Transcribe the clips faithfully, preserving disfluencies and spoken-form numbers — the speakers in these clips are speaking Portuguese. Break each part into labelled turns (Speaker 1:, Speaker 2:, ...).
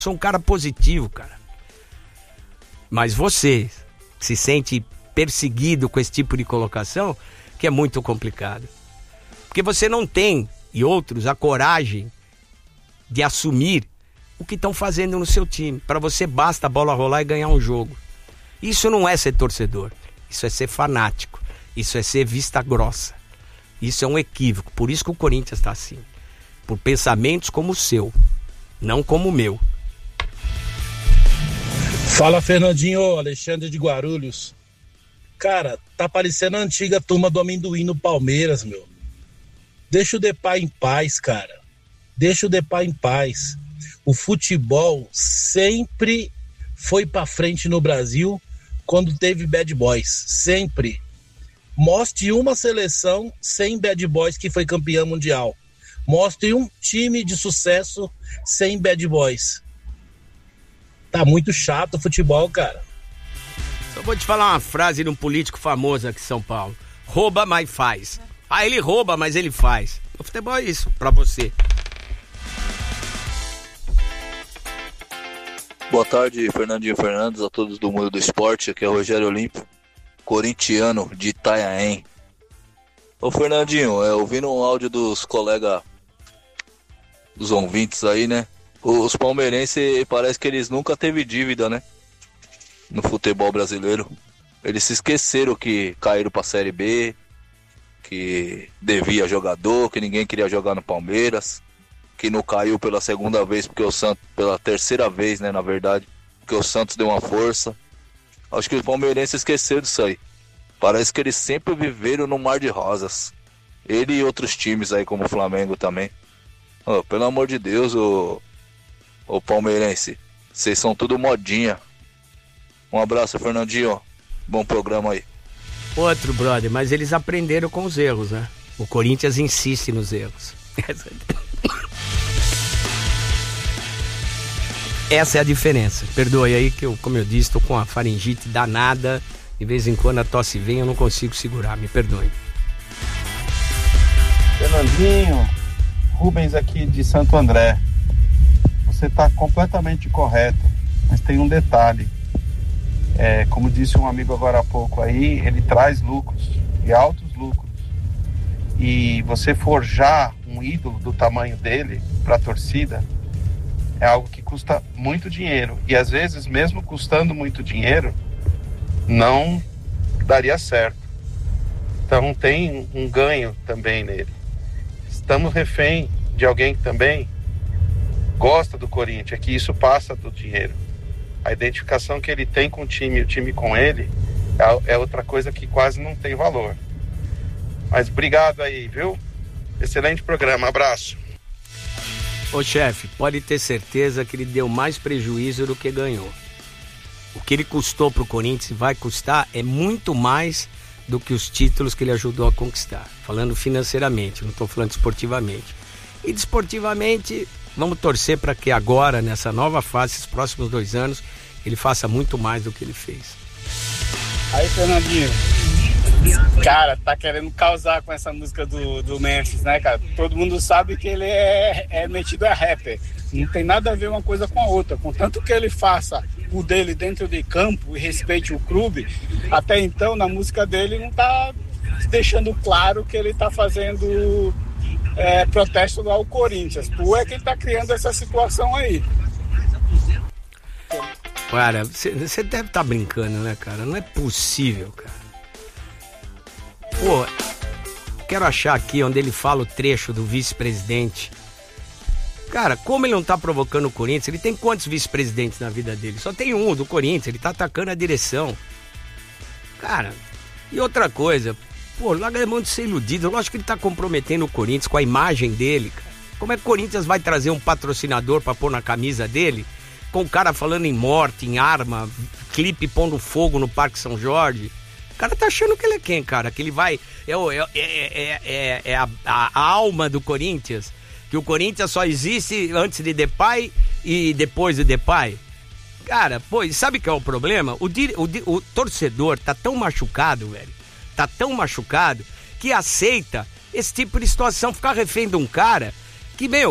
Speaker 1: sou um cara positivo, cara. Mas você se sente perseguido com esse tipo de colocação, que é muito complicado. Porque você não tem, e outros, a coragem de assumir o que estão fazendo no seu time. Para você basta a bola rolar e ganhar um jogo. Isso não é ser torcedor. Isso é ser fanático. Isso é ser vista grossa. Isso é um equívoco. Por isso que o Corinthians está assim. Por pensamentos como o seu, não como o meu.
Speaker 2: Fala, Fernandinho, Alexandre de Guarulhos. Cara, tá parecendo a antiga turma do amendoim no Palmeiras, meu. Deixa o Depay em paz, cara. Deixa o Depay em paz. O futebol sempre foi pra frente no Brasil quando teve bad boys. Sempre. Mostre uma seleção sem bad boys que foi campeã mundial. Mostre um time de sucesso sem bad boys. Tá muito chato o futebol, cara.
Speaker 1: Só vou te falar uma frase de um político famoso aqui em São Paulo. Rouba, mas faz. Ah, ele rouba, mas ele faz. O futebol é isso, pra você.
Speaker 3: Boa tarde, Fernandinho Fernandes, a todos do mundo do esporte. Aqui é o Rogério Olímpio, corintiano de Itanhaém. Ô Fernandinho, é, ouvindo um áudio dos colegas, dos ouvintes aí, né? Os palmeirenses, parece que eles nunca teve dívida, né? No futebol brasileiro. Eles se esqueceram que caíram pra Série B, que devia jogador, que ninguém queria jogar no Palmeiras, que não caiu pela segunda vez, porque o Santos, pela terceira vez, né, na verdade, porque o Santos deu uma força. Acho que os palmeirenses esqueceram disso aí. Parece que eles sempre viveram no mar de rosas. Ele e outros times aí, como o Flamengo também. Oh, pelo amor de Deus, o, o palmeirense, vocês são tudo modinha. Um abraço, Fernandinho. Bom programa aí.
Speaker 1: Outro, brother, mas eles aprenderam com os erros, né? O Corinthians insiste nos erros. Essa é a diferença. Perdoe aí que eu, como eu disse, tô com uma faringite danada. De vez em quando a tosse vem, eu não consigo segurar. Me perdoe.
Speaker 4: Fernandinho, Rubens aqui de Santo André. Você está completamente correto, mas tem um detalhe. É, como disse um amigo agora há pouco aí, ele traz lucros, e altos lucros. E você forjar um ídolo do tamanho dele para a torcida é algo que custa muito dinheiro. E às vezes, mesmo custando muito dinheiro, não daria certo. Então tem um ganho também nele. Estamos refém de alguém que também gosta do Corinthians, que isso passa do dinheiro. A identificação que ele tem com o time e o time com ele é outra coisa que quase não tem valor. Mas obrigado aí, viu? Excelente programa, abraço.
Speaker 1: Ô chefe, pode ter certeza que ele deu mais prejuízo do que ganhou. O que ele custou pro Corinthians e vai custar é muito mais do que os títulos que ele ajudou a conquistar. Falando financeiramente, não estou falando esportivamente. E desportivamente, vamos torcer para que agora, nessa nova fase, esses próximos dois anos, ele faça muito mais do que ele fez.
Speaker 5: Aí, Fernandinho, cara, tá querendo causar com essa música do, do Memphis, né, cara? Todo mundo sabe que ele é, é metido a rapper. Não tem nada a ver uma coisa com a outra. Contanto que ele faça o dele dentro de campo e respeite o clube, até então, na música dele, não tá deixando claro que ele tá fazendo é, protesto ao Corinthians. Por é que ele tá criando essa situação aí.
Speaker 1: Cara, você deve estar tá brincando, né, cara? Não é possível, cara. Pô, quero achar aqui onde ele fala o trecho do vice-presidente. Cara, como ele não tá provocando o Corinthians, ele tem quantos vice-presidentes na vida dele? Só tem um, do Corinthians, ele tá atacando a direção. Cara, e outra coisa, pô, larga a mão de ser iludido. Lógico que ele tá comprometendo o Corinthians com a imagem dele, cara. Como é que o Corinthians vai trazer um patrocinador pra pôr na camisa dele, com o cara falando em morte, em arma, clipe pondo fogo no Parque São Jorge? O cara tá achando que ele é quem, cara? Que ele vai... É, é, é, é, é a, a, a alma do Corinthians... Que o Corinthians só existe antes de Depay e depois de Depay. Cara, pô, sabe o que é o problema? O, o, o torcedor tá tão machucado, velho. Tá tão machucado que aceita esse tipo de situação. Ficar refém de um cara que, meu,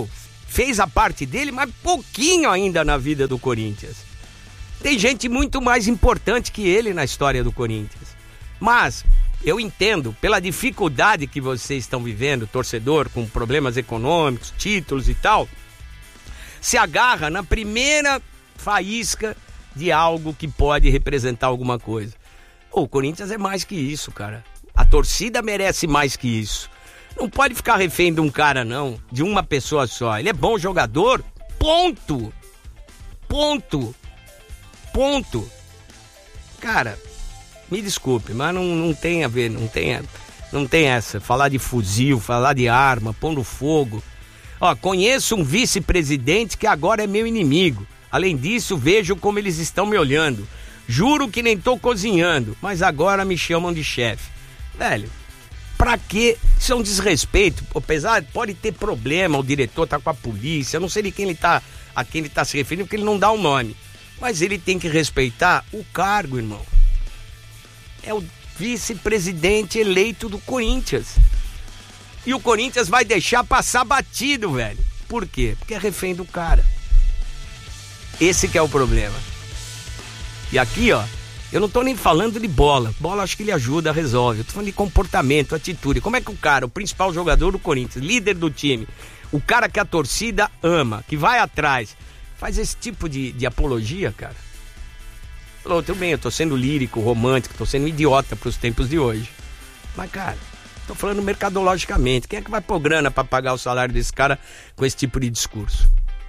Speaker 1: fez a parte dele, mas pouquinho ainda na vida do Corinthians. Tem gente muito mais importante que ele na história do Corinthians. Mas eu entendo, pela dificuldade que vocês estão vivendo, torcedor com problemas econômicos, títulos e tal, se agarra na primeira faísca de algo que pode representar alguma coisa. O Corinthians é mais que isso, cara. A torcida merece mais que isso. Não pode ficar refém de um cara, não, de uma pessoa só. Ele é bom jogador, ponto. Ponto. Ponto. Cara, me desculpe, mas não, não tem a ver, não tem, não tem essa. Falar de fuzil, falar de arma, pôr no fogo. Ó, conheço um vice-presidente que agora é meu inimigo. Além disso, vejo como eles estão me olhando. Juro que nem tô cozinhando, mas agora me chamam de chefe. Velho, pra quê? Isso é um desrespeito. Apesar, pode ter problema, o diretor tá com a polícia, eu não sei de quem ele tá, a quem ele tá se referindo, porque ele não dá o nome. Mas ele tem que respeitar o cargo, irmão. É o vice-presidente eleito do Corinthians. E o Corinthians vai deixar passar batido, velho. Por quê? Porque é refém do cara. Esse que é o problema. E aqui, ó, eu não tô nem falando de bola. Bola acho que ele ajuda, resolve. Eu tô falando de comportamento, atitude. Como é que o cara, o principal jogador do Corinthians, líder do time, o cara que a torcida ama, que vai atrás, faz esse tipo de, de apologia, cara? Falou, tudo bem, eu tô sendo lírico, romântico, tô sendo idiota pros tempos de hoje. Mas, cara, tô falando mercadologicamente. Quem é que vai pôr grana pra pagar o salário desse cara com esse tipo de discurso?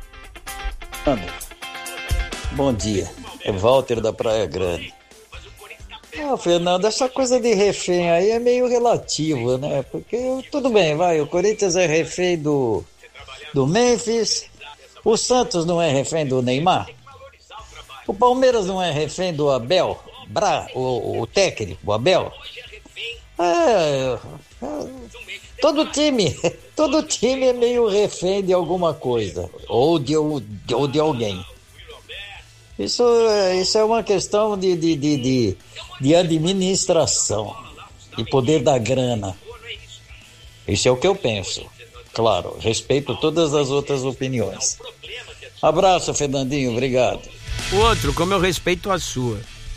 Speaker 6: Bom dia, é Walter da Praia Grande. Ah, Fernando, essa coisa de refém aí é meio relativa, né? Porque tudo bem, vai, o Corinthians é refém do, do Memphis, o Santos não é refém do Neymar, o Palmeiras não é refém do Abel, Bra, o, o técnico, o Abel. É, é, todo time, todo time é meio refém de alguma coisa, ou de, ou de alguém. Isso, isso é uma questão de, de, de, de, de administração e poder da grana. Isso é o que eu penso. Claro, respeito todas as outras opiniões. Abraço, Fernandinho, obrigado.
Speaker 1: O outro, como eu respeito a sua.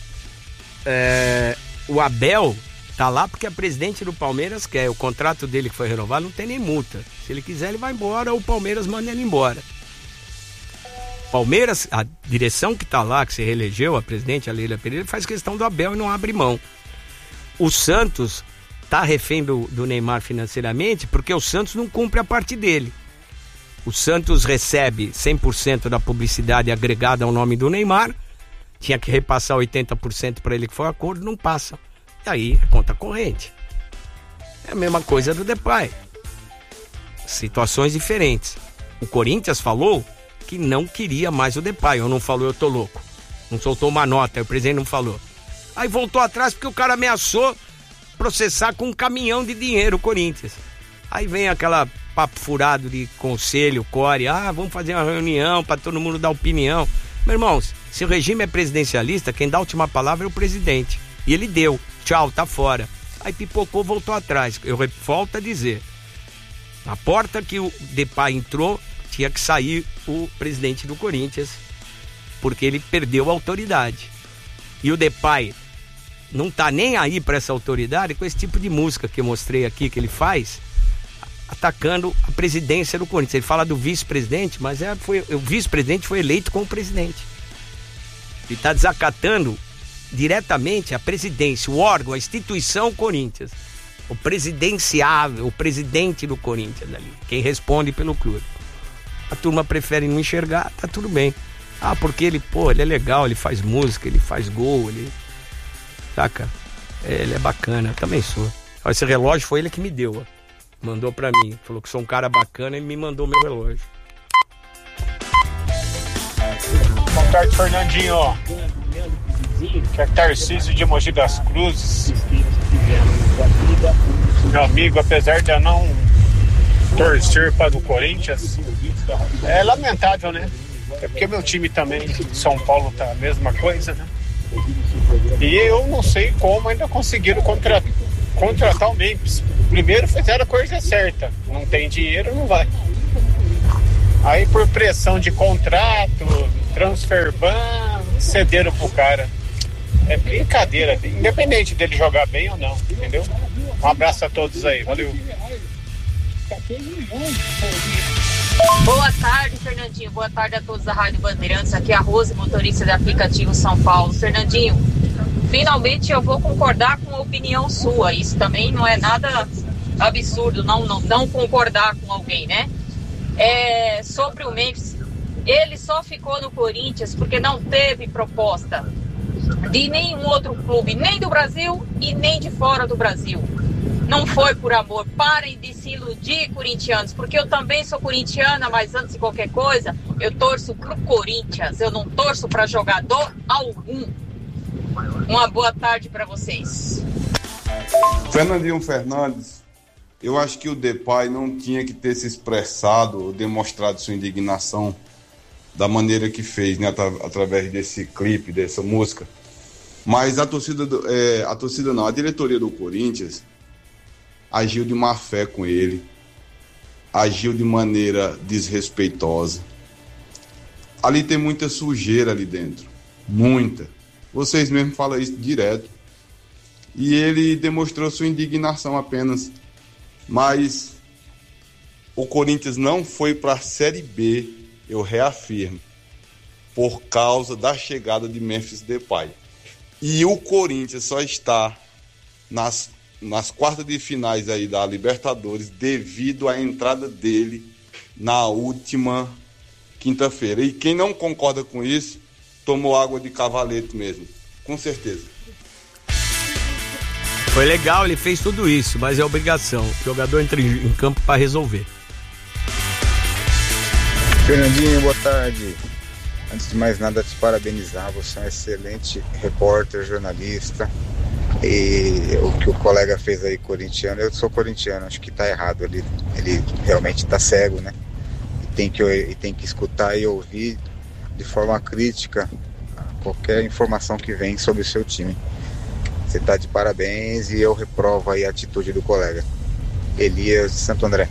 Speaker 1: É, o Abel tá lá porque a presidente do Palmeiras quer. O contrato dele que foi renovado não tem nem multa. Se ele quiser, ele vai embora, ou o Palmeiras manda ele embora. Palmeiras, a direção que tá lá, que se reelegeu, a presidente, a Leila Pereira, faz questão do Abel e não abre mão. O Santos tá refém do, do Neymar financeiramente porque o Santos não cumpre a parte dele. O Santos recebe cem por cento da publicidade agregada ao nome do Neymar, tinha que repassar oitenta por cento para ele que foi o acordo, não passa. E aí é conta corrente. É a mesma coisa do Depay. Situações diferentes. O Corinthians falou que não queria mais o Depay, ou não falou, eu tô louco. Não soltou uma nota, o presidente não falou. Aí voltou atrás porque o cara ameaçou processar com um caminhão de dinheiro o Corinthians. Aí vem aquela papo furado de conselho, core, ah, vamos fazer uma reunião para todo mundo dar opinião. Meus irmãos, se o regime é presidencialista, quem dá a última palavra é o presidente. E ele deu, tchau, tá fora. Aí pipocou, voltou atrás. Eu volto a dizer, na porta que o Depay entrou, tinha que sair o presidente do Corinthians, porque ele perdeu a autoridade. E o Depay não tá nem aí para essa autoridade com esse tipo de música que eu mostrei aqui, que ele faz, atacando a presidência do Corinthians. Ele fala do vice-presidente, mas é, foi, o vice-presidente foi eleito como presidente. Ele está desacatando diretamente a presidência, o órgão, a instituição Corinthians. O presidenciável, o presidente do Corinthians ali, quem responde pelo clube. A turma prefere não enxergar, tá tudo bem. Ah, porque ele, pô, ele é legal, ele faz música, ele faz gol, ele... Saca? Ele é bacana, eu também sou. Esse relógio foi ele que me deu, ó. Mandou pra mim, falou que sou um cara bacana e me mandou meu relógio.
Speaker 7: Boa tarde, Fernandinho. Que é Tarcísio de Mogi das Cruzes. Meu amigo, apesar de eu não torcer para o Corinthians, é lamentável, né? É porque meu time também, São Paulo, tá a mesma coisa, né? E eu não sei como ainda conseguiram contra, contratar o Memphis. Primeiro fizeram a coisa certa. Não tem dinheiro, não vai. Aí por pressão de contrato, transfer ban, cederam pro cara. É brincadeira, independente dele jogar bem ou não, entendeu? Um abraço a todos aí, valeu.
Speaker 8: Boa tarde, Fernandinho. Boa tarde a todos da Rádio Bandeirantes. Aqui é a Rose, motorista do aplicativo São Paulo. Fernandinho, finalmente eu vou concordar com a opinião sua. Isso também não é nada absurdo, não, não, não concordar com alguém, né? É, sobre o Memphis, ele só ficou no Corinthians porque não teve proposta de nenhum outro clube, nem do Brasil e nem de fora do Brasil. Não foi por amor. Parem de se iludir, corintianos, porque eu também sou corintiana, mas antes de qualquer coisa, eu torço pro Corinthians, eu não torço para jogador algum. Uma boa tarde para vocês.
Speaker 9: Fernandinho Fernandes, eu acho que o Depay não tinha que ter se expressado ou demonstrado sua indignação da maneira que fez, né, atra- através desse clipe, dessa música. Mas a torcida, do, é, a torcida não, a diretoria do Corinthians agiu de má fé com ele, agiu de maneira desrespeitosa. Ali tem muita sujeira ali dentro, muita. Vocês mesmos falam isso direto. E ele demonstrou sua indignação apenas. Mas o Corinthians não foi para a Série B, eu reafirmo, por causa da chegada de Memphis Depay. E o Corinthians só está nas nas quartas de finais aí da Libertadores devido à entrada dele na última quinta-feira. E quem não concorda com isso, tomou água de cavalete mesmo, com certeza.
Speaker 1: Foi legal, ele fez tudo isso, mas é obrigação. O jogador entra em campo para resolver.
Speaker 10: Fernandinho, boa tarde. Antes de mais nada, te parabenizar. Você é um excelente repórter, jornalista. E o que o colega fez aí, corintiano, eu sou corintiano, acho que tá errado. Ele, ele realmente tá cego, né? E tem, que, e tem que escutar e ouvir de forma crítica qualquer informação que vem sobre o seu time. Você tá de parabéns e eu reprovo aí a atitude do colega. Elias de Santo André.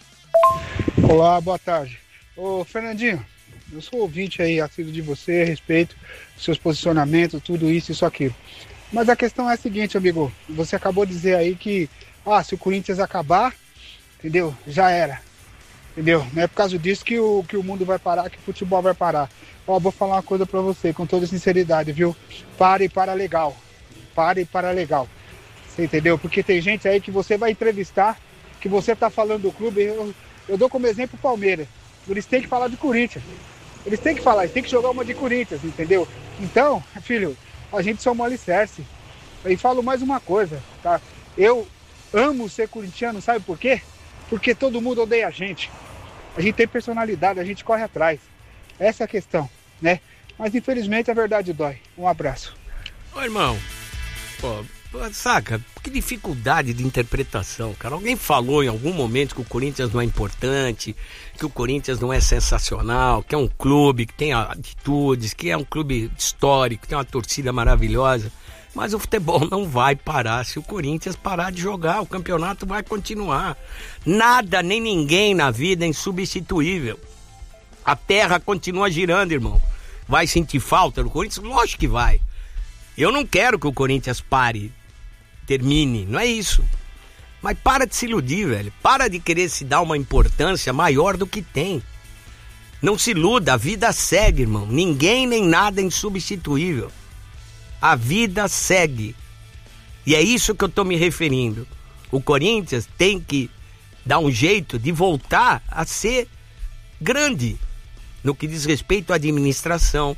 Speaker 11: Olá, boa tarde. Ô Fernandinho, eu sou ouvinte aí, assíduo de você, respeito seus posicionamentos, tudo isso, isso, aquilo. Mas a questão é a seguinte, amigo, você acabou de dizer aí que, ah, se o Corinthians acabar, entendeu? Já era, entendeu? Não é por causa disso que o, que o mundo vai parar, que o futebol vai parar. Ó, vou falar uma coisa pra você, com toda sinceridade, viu? Pare e para legal, pare e para legal, você entendeu? Porque tem gente aí que você vai entrevistar, que você tá falando do clube, eu, eu dou como exemplo o Palmeiras, eles têm que falar de Corinthians, eles têm que falar, eles têm que jogar uma de Corinthians, entendeu? Então, filho, a gente só um alicerce. E falo mais uma coisa, tá? Eu amo ser corintiano, sabe por quê? Porque todo mundo odeia a gente. A gente tem personalidade, a gente corre atrás. Essa é a questão, né? Mas infelizmente a verdade dói. Um abraço.
Speaker 1: Ô irmão, pô, saca, que dificuldade de interpretação, cara. Alguém falou em algum momento que o Corinthians não é importante, que o Corinthians não é sensacional, que é um clube que tem atitudes, que é um clube histórico, que tem uma torcida maravilhosa. Mas o futebol não vai parar se o Corinthians parar de jogar, o campeonato vai continuar. Nada nem ninguém na vida é insubstituível. A terra continua girando, irmão. Vai sentir falta do Corinthians? Lógico que vai. Eu não quero que o Corinthians pare, termine, não é isso. Mas para de se iludir, velho. Para de querer se dar uma importância maior do que tem. Não se iluda, a vida segue, irmão. Ninguém nem nada é insubstituível. A vida segue. E é isso que eu tô me referindo. O Corinthians tem que dar um jeito de voltar a ser grande no que diz respeito à administração.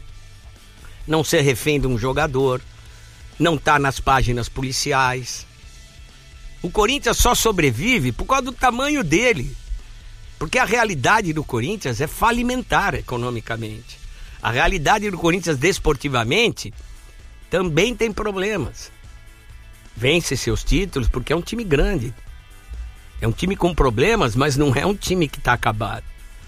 Speaker 1: Não ser refém de um jogador. Não tá nas páginas policiais. O Corinthians só sobrevive por causa do tamanho dele. Porque a realidade do Corinthians é falimentar economicamente. A realidade do Corinthians desportivamente também tem problemas. Vence seus títulos porque é um time grande. É um time com problemas, mas não é um time que está acabado.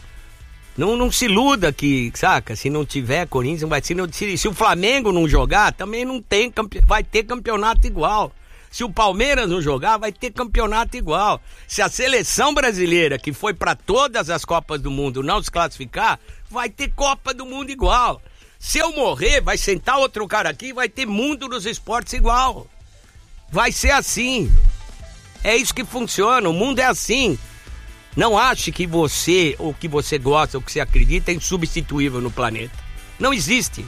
Speaker 1: Não, não se iluda que, saca, se não tiver Corinthians, vai, se, não, se, se o Flamengo não jogar, também não tem, vai ter campeonato igual. Se o Palmeiras não jogar, vai ter campeonato igual. Se a seleção brasileira, que foi para todas as Copas do Mundo, não se classificar, vai ter Copa do Mundo igual. Se eu morrer, vai sentar outro cara aqui e vai ter mundo dos esportes igual. Vai ser assim. É isso que funciona, o mundo é assim. Não ache que você, ou que você gosta, ou que você acredita é insubstituível no planeta. Não existe.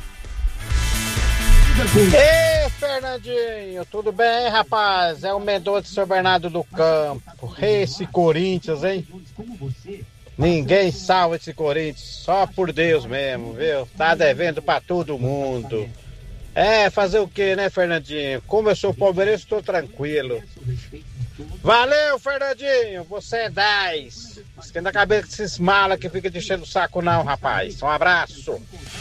Speaker 12: Ei, Fernandinho, tudo bem, rapaz? É o Mendonça de São Bernardo do Campo. Esse Corinthians, hein? Ninguém salva esse Corinthians, só por Deus mesmo, viu? Tá devendo pra todo mundo. É, fazer o quê, né, Fernandinho? Como eu sou palmeirense, tô tranquilo. Valeu, Fernandinho, você é dez. Esquenta a cabeça desses malas que fica enchendo o saco não, rapaz. Um abraço.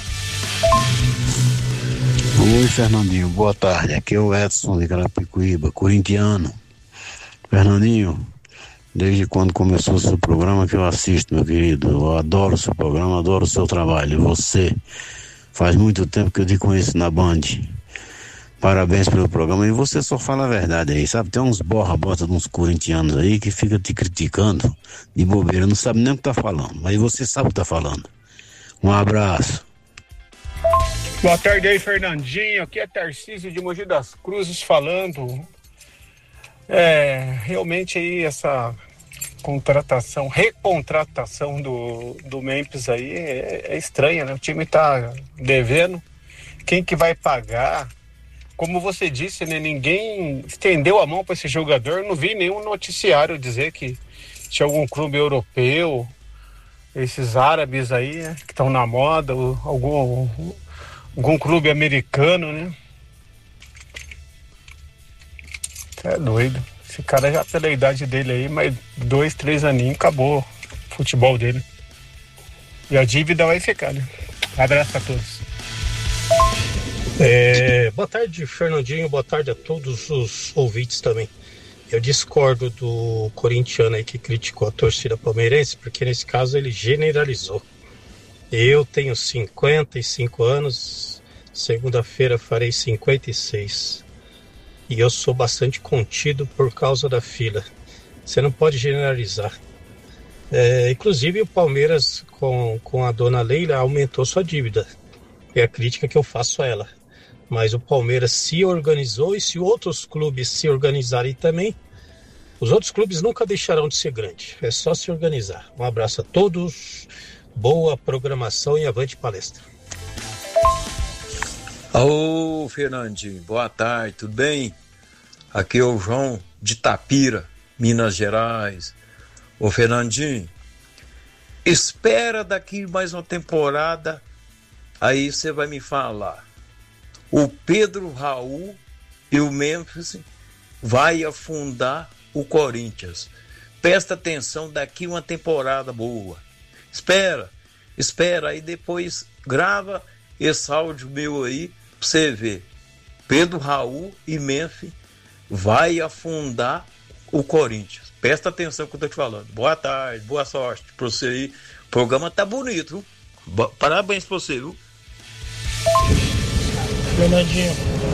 Speaker 13: Oi, Fernandinho, boa tarde. Aqui é o Edson de Carapicuíba, corintiano. Fernandinho, desde quando começou o seu programa que eu assisto, meu querido. Eu adoro o seu programa, adoro o seu trabalho. Você, faz muito tempo que eu te conheço na Band. Parabéns pelo programa. E você só fala a verdade aí, sabe? Tem uns borra-bota de uns corintianos aí que fica te criticando de bobeira, não sabe nem o que tá falando. Mas você sabe o que tá falando. Um abraço.
Speaker 7: Boa tarde aí, Fernandinho. Aqui é Tarcísio de Mogi das Cruzes falando. É, realmente aí essa contratação, recontratação do, do Memphis aí é, é estranha, né? O time tá devendo. Quem que vai pagar? Como você disse, né? Ninguém estendeu a mão para esse jogador. Eu não vi nenhum noticiário dizer que tinha algum clube europeu, esses árabes aí, né, que estão na moda, algum... algum clube americano, né? É doido. Esse cara já pela idade dele aí, mais dois, três aninhos, acabou o futebol dele. E a dívida vai ficar, né? Abraço a todos.
Speaker 2: É, boa tarde, Fernandinho. Boa tarde a todos os ouvintes também. Eu discordo do corintiano aí que criticou a torcida palmeirense, porque nesse caso ele generalizou. Eu tenho cinquenta e cinco anos, segunda-feira farei cinquenta e seis. E eu sou bastante contido por causa da fila. Você não pode generalizar. É, inclusive o Palmeiras com, com a dona Leila aumentou sua dívida. É a crítica que eu faço a ela. Mas o Palmeiras se organizou e se outros clubes se organizarem também, os outros clubes nunca deixarão de ser grandes. É só se organizar. Um abraço a todos. Boa programação e avante palestra.
Speaker 6: Ô, Fernandinho, boa tarde, tudo bem? Aqui é o João de Tapira, Minas Gerais. Ô, Fernandinho, espera daqui mais uma temporada, aí você vai me falar. O Pedro Raul e o Memphis vai afundar o Corinthians. Presta atenção, daqui uma temporada boa. Espera, espera, aí depois grava esse áudio meu aí pra você ver. Pedro Raul e Memphis vai afundar o Corinthians. Presta atenção no que eu tô te falando. Boa tarde, boa sorte pra você aí. O programa tá bonito, viu? Parabéns pra você, viu?
Speaker 14: Fernandinho,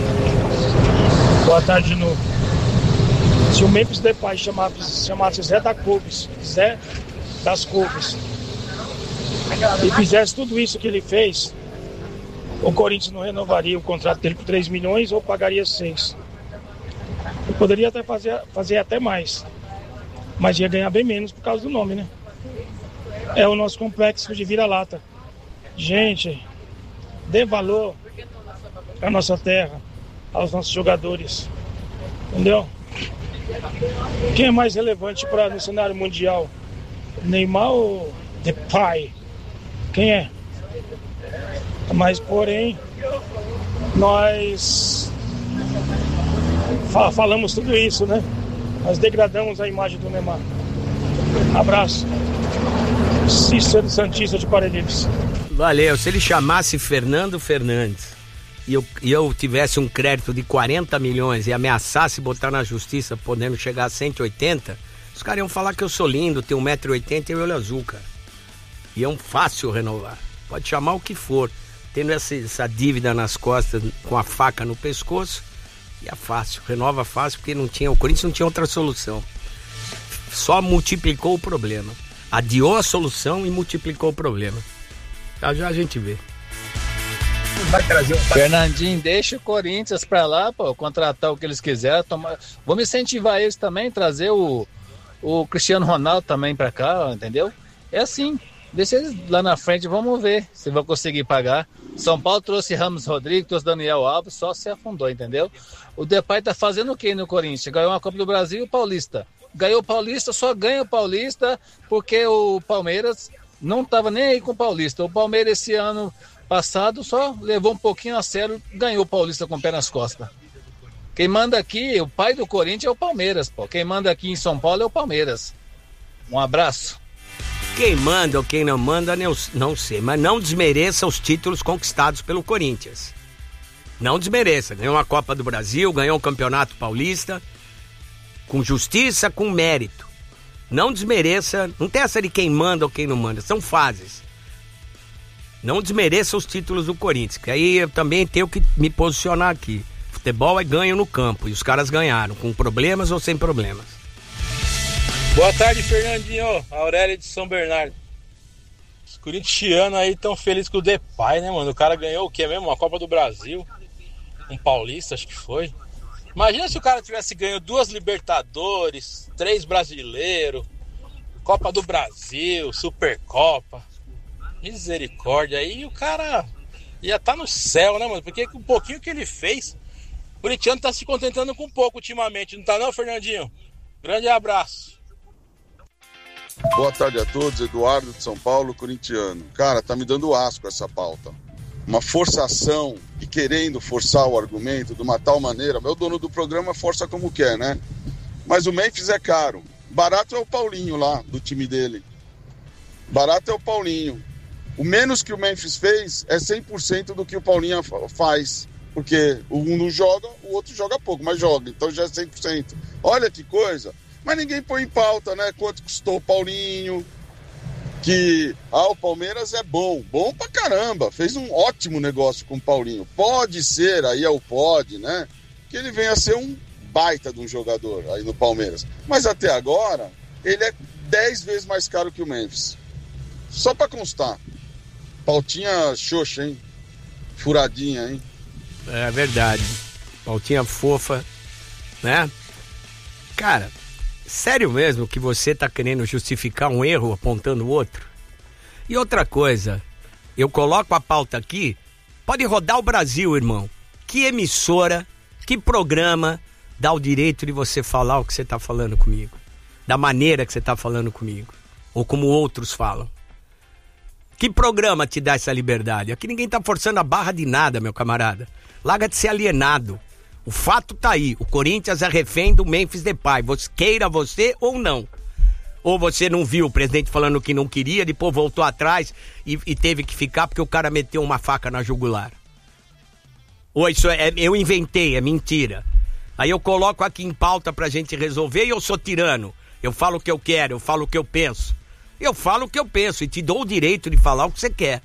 Speaker 14: boa tarde de novo. Se o Memphis Depay chamasse, chamasse Zé da Couves, Zé das Couves, e fizesse tudo isso que ele fez, o Corinthians não renovaria o contrato dele por três milhões ou pagaria seis. Eu poderia até fazer, fazer até mais, mas ia ganhar bem menos por causa do nome, né? É o nosso complexo de vira-lata. Gente, dê valor à nossa terra, aos nossos jogadores, entendeu? Quem é mais relevante para no cenário mundial? Neymar ou Depay? Quem é? Mas porém nós fa- falamos tudo isso, né? Nós degradamos a imagem do Neymar. Abraço. Cícero Santista de Parelheiros.
Speaker 1: Valeu, se ele chamasse Fernando Fernandes e eu, e eu tivesse um crédito de quarenta milhões e ameaçasse botar na justiça podendo chegar a cento e oitenta, os caras iam falar que eu sou lindo, tenho um metro e oitenta e olho azul, cara. Iam fácil renovar. Pode chamar o que for. Tendo essa, essa dívida nas costas com a faca no pescoço, E é fácil, renova fácil, porque não tinha, o Corinthians não tinha outra solução. Só multiplicou o problema. Adiou a solução e multiplicou o problema. Já já a gente vê.
Speaker 15: Vai trazer um... Fernandinho, deixa o Corinthians pra lá, pô, contratar o que eles quiserem. Tomar... Vamos incentivar eles também, trazer o, o Cristiano Ronaldo também pra cá, entendeu? É assim, deixa eles lá na frente, vamos ver se vão conseguir pagar. São Paulo trouxe Ramos Rodrigues, trouxe Daniel Alves, só se afundou, entendeu? O Depay tá fazendo o que no Corinthians? Ganhou a Copa do Brasil e o Paulista. Ganhou o Paulista, só ganha o Paulista porque o Palmeiras não estava nem aí com o Paulista. O Palmeiras esse ano passado só levou um pouquinho a sério, ganhou o Paulista com o pé nas costas. Quem manda aqui, o pai do Corinthians é o Palmeiras, pô. Quem manda aqui em São Paulo é o Palmeiras. Um abraço.
Speaker 1: Quem manda ou quem não manda, não sei, mas não desmereça os títulos conquistados pelo Corinthians. Não desmereça. Ganhou uma Copa do Brasil, ganhou um Campeonato Paulista, com justiça, com mérito. Não desmereça, não tem essa de quem manda ou quem não manda, são fases. Não desmereça os títulos do Corinthians, que aí eu também tenho que me posicionar aqui. Futebol é ganho no campo, e os caras ganharam, com problemas ou sem problemas.
Speaker 2: Boa tarde, Fernandinho, Aurélia de São Bernardo. Os corintianos aí tão felizes com o Depay, né, mano? O cara ganhou o quê mesmo? Uma Copa do Brasil, um Paulista, acho que foi. Imagina se o cara tivesse ganho duas Libertadores, três Brasileiros, Copa do Brasil, Supercopa. Misericórdia, aí o cara ia estar tá no céu, né, mano? Porque com um pouquinho que ele fez, o corintiano tá se contentando com pouco ultimamente, não tá não, Fernandinho? Grande abraço.
Speaker 9: Boa tarde a todos, Eduardo de São Paulo, corintiano. Cara, tá me dando asco essa pauta. Uma forçação e querendo forçar o argumento de uma tal maneira. Meu dono do programa força como quer, né? Mas o Memphis é caro. Barato é o Paulinho lá, do time dele. Barato é o Paulinho. O menos que o Memphis fez é cem por cento do que o Paulinho faz. Porque um não joga, o outro joga pouco, mas joga. Então já é cem por cento. Olha que coisa. Mas ninguém põe em pauta, né? Quanto custou o Paulinho. Que, ah, o Palmeiras é bom. Bom pra caramba. Fez um ótimo negócio com o Paulinho. Pode ser, aí é o pode, né? Que ele venha a ser um baita de um jogador aí no Palmeiras. Mas até agora, ele é dez vezes mais caro que o Memphis. Só pra constar. Pautinha xoxa, hein? Furadinha, hein?
Speaker 1: É verdade. Pautinha fofa, né? Cara, sério mesmo que você tá querendo justificar um erro apontando o outro? E outra coisa, eu coloco a pauta aqui, pode rodar o Brasil, irmão. Que emissora, que programa dá o direito de você falar o que você tá falando comigo? Da maneira que você tá falando comigo? Ou como outros falam? Que programa te dá essa liberdade? Aqui ninguém tá forçando a barra de nada, meu camarada. Larga de ser alienado. O fato tá aí. O Corinthians é refém do Memphis Depay. Você queira você ou não. Ou você não viu o presidente falando que não queria, depois voltou atrás e, e teve que ficar porque o cara meteu uma faca na jugular. Ou isso é, eu inventei, é mentira. Aí eu coloco aqui em pauta pra gente resolver e eu sou tirano. Eu falo o que eu quero, eu falo o que eu penso. Eu falo o que eu penso e te dou o direito de falar o que você quer.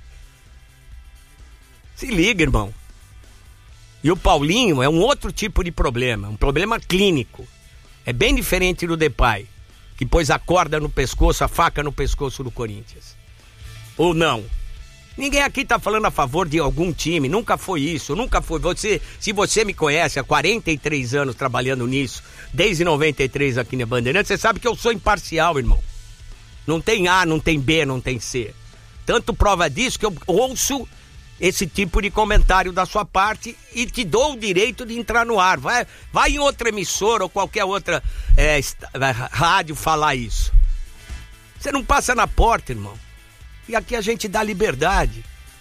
Speaker 1: Se liga, irmão. E o Paulinho é um outro tipo de problema, um problema clínico. É bem diferente do Depay, que pôs a corda no pescoço, a faca no pescoço do Corinthians. Ou não. Ninguém aqui tá falando a favor de algum time, nunca foi isso, nunca foi. Você, se você me conhece há quarenta e três anos trabalhando nisso, desde noventa e três aqui na Bandeirantes, você sabe que eu sou imparcial, irmão. Não tem A, não tem B, não tem C. Tanto prova disso que eu ouço esse tipo de comentário da sua parte e te dou o direito de entrar no ar. Vai, vai em outra emissora ou qualquer outra é, rádio falar isso. Você não passa na porta, irmão. E aqui a gente dá liberdade.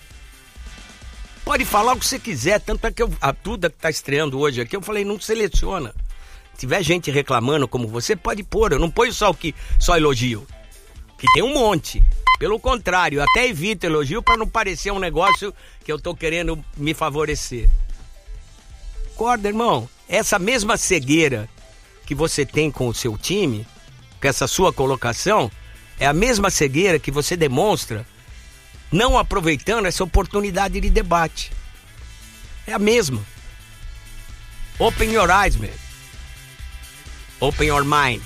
Speaker 1: Pode falar o que você quiser, tanto é que eu, a Duda que tá estreando hoje aqui, eu falei, não seleciona. Se tiver gente reclamando como você, pode pôr. Eu não ponho só o que só elogio. Que tem um monte. Pelo contrário, eu até evito elogio para não parecer um negócio que eu tô querendo me favorecer. Acorda, irmão. Essa mesma cegueira que você tem com o seu time, com essa sua colocação, é a mesma cegueira que você demonstra não aproveitando essa oportunidade de debate. É a mesma. Open your eyes, man. Open your mind.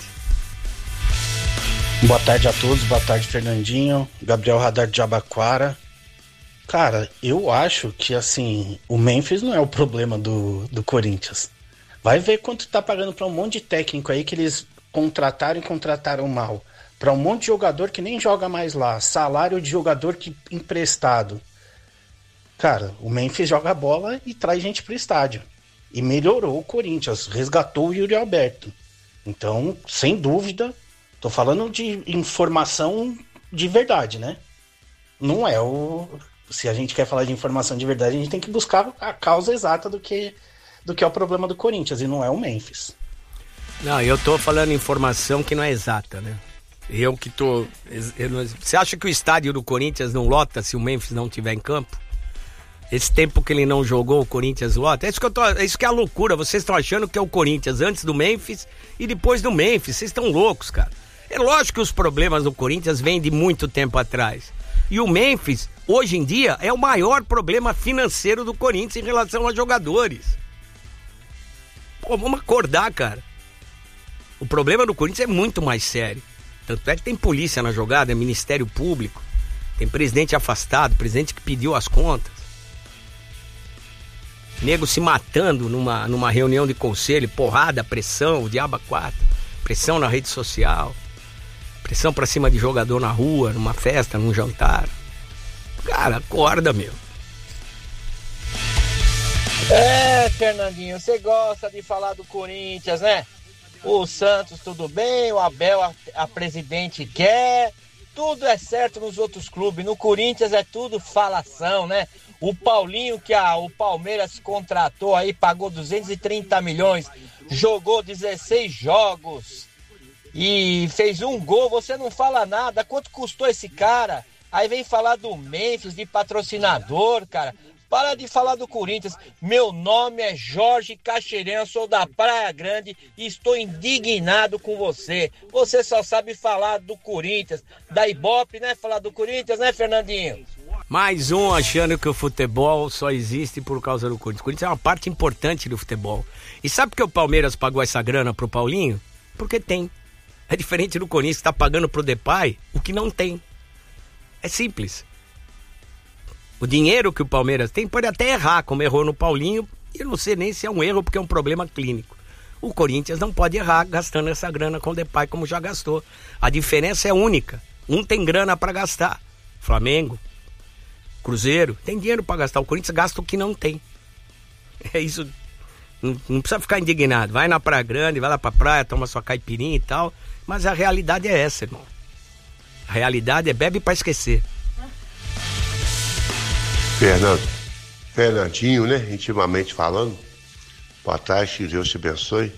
Speaker 16: Boa tarde a todos, boa tarde, Fernandinho. Gabriel Radar de Jabaquara. Cara, eu acho que, assim, o Memphis não é o problema do, do Corinthians. Vai ver quanto tá pagando pra um monte de técnico aí que eles contrataram e contrataram mal. Pra um monte de jogador que nem joga mais lá. Salário de jogador que emprestado. Cara, o Memphis joga bola e traz gente pro estádio. E melhorou o Corinthians, resgatou o Yuri Alberto. Então, sem dúvida, tô falando de informação de verdade, né? Não é o... Se a gente quer falar de informação de verdade, a gente tem que buscar a causa exata do que, do que é o problema do Corinthians, e não é o Memphis.
Speaker 1: Não, eu tô falando informação que não é exata, né? Eu que tô... Eu não... Você acha que o estádio do Corinthians não lota se o Memphis não tiver em campo? Esse tempo que ele não jogou, o Corinthians lota. É isso que, eu tô... é, isso que é a loucura. Vocês estão achando que é o Corinthians antes do Memphis e depois do Memphis. Vocês estão loucos, cara. É lógico que os problemas do Corinthians vêm de muito tempo atrás. E o Memphis, hoje em dia, é o maior problema financeiro do Corinthians em relação a jogadores. Pô, vamos acordar, cara. O problema do Corinthians é muito mais sério. Tanto é que tem polícia na jogada, é Ministério Público, tem presidente afastado, presidente que pediu as contas. Nego se matando numa, numa reunião de conselho, porrada, pressão, o diabo quatro, pressão na rede social. Pressão pra cima de jogador na rua, numa festa, num jantar. Cara, acorda, meu.
Speaker 12: É, Fernandinho, você gosta de falar do Corinthians, né? O Santos tudo bem, o Abel, a, a presidente quer. Tudo é certo nos outros clubes. No Corinthians é tudo falação, né? O Paulinho, que a, o Palmeiras contratou aí, pagou duzentos e trinta milhões, jogou dezesseis jogos e fez um gol, você não fala nada. Quanto custou esse cara? Aí vem falar do Memphis, de patrocinador, cara. Para de falar do Corinthians. Meu nome é Jorge Caxeirense, sou da Praia Grande e estou indignado com você. Você só sabe falar do Corinthians, da Ibope, né? Falar do Corinthians, né, Fernandinho?
Speaker 1: Mais um achando que o futebol só existe por causa do Corinthians. O Corinthians é uma parte importante do futebol. E sabe por que o Palmeiras pagou essa grana pro Paulinho? Porque tem. É diferente do Corinthians que tá pagando pro Depay o que não tem. É simples. O dinheiro que o Palmeiras tem pode até errar, como errou no Paulinho. E eu não sei nem se é um erro, porque é um problema clínico. O Corinthians não pode errar gastando essa grana com o Depay como já gastou. A diferença é única. Um tem grana para gastar. Flamengo, Cruzeiro, tem dinheiro para gastar. O Corinthians gasta o que não tem. É isso. Não, não precisa ficar indignado. Vai na Praia Grande, vai lá pra praia, toma sua caipirinha e tal. Mas a realidade é essa, irmão. A realidade é bebe pra esquecer.
Speaker 17: Fernando, Fernandinho, né? Intimamente falando. Boa tarde, que Deus te abençoe.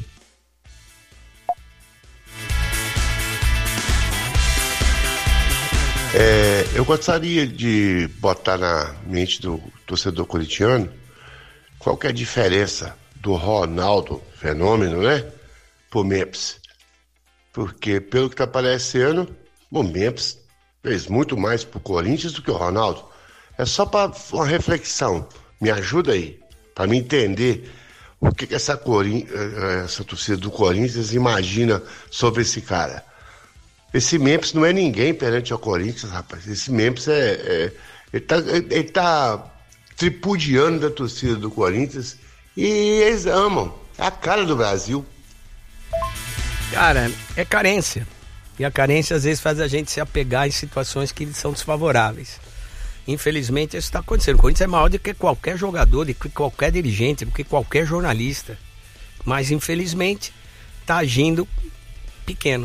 Speaker 17: É, eu gostaria de botar na mente do torcedor corintiano qual que é a diferença do Ronaldo, fenômeno, né? Pro Memphis. Porque, pelo que tá parecendo, o Memphis fez muito mais pro Corinthians do que o Ronaldo. É só para uma reflexão. Me ajuda aí, para me entender o que, que essa, Corin... essa torcida do Corinthians imagina sobre esse cara. Esse Memphis não é ninguém perante ao Corinthians, rapaz. Esse Memphis é... é... Ele, tá... ele tá tripudiando da torcida do Corinthians e eles amam. É a cara do Brasil.
Speaker 1: Cara, é carência. E a carência às vezes faz a gente se apegar em situações que são desfavoráveis. Infelizmente isso está acontecendo. O Corinthians é maior do que qualquer jogador, do que qualquer dirigente, do que qualquer jornalista. Mas infelizmente está agindo pequeno.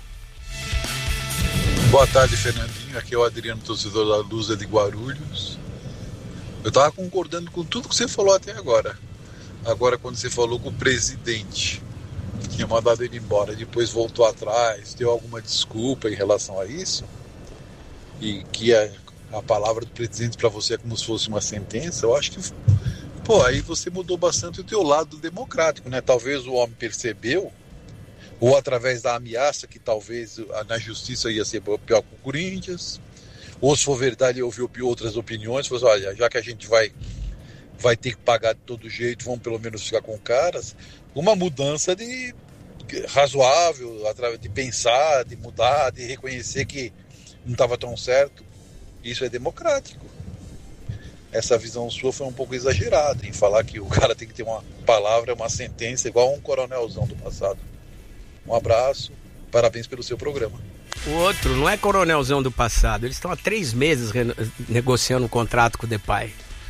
Speaker 18: Boa tarde, Fernandinho. Aqui é o Adriano, torcedor da Lusa de Guarulhos. Eu estava concordando com tudo que você falou até agora. Agora, quando você falou com o presidente, que tinha mandado ele embora, depois voltou atrás, deu alguma desculpa em relação a isso, e que a, a palavra do presidente para você é como se fosse uma sentença, eu acho que, pô, aí você mudou bastante o teu lado democrático, né? Talvez o homem percebeu, ou através da ameaça, que talvez na justiça ia ser pior com o Corinthians, ou se for verdade, ouviu outras opiniões, falou assim, olha, já que a gente vai vai ter que pagar de todo jeito, vão pelo menos ficar com caras. Uma mudança de razoável, através de pensar, de mudar, de reconhecer que não estava tão certo. Isso é democrático. Essa visão sua foi um pouco exagerada em falar que o cara tem que ter uma palavra, uma sentença igual um coronelzão do passado. Um abraço, parabéns pelo seu programa.
Speaker 1: O outro não é coronelzão do passado, eles estão há três meses re- negociando um contrato com o Depay.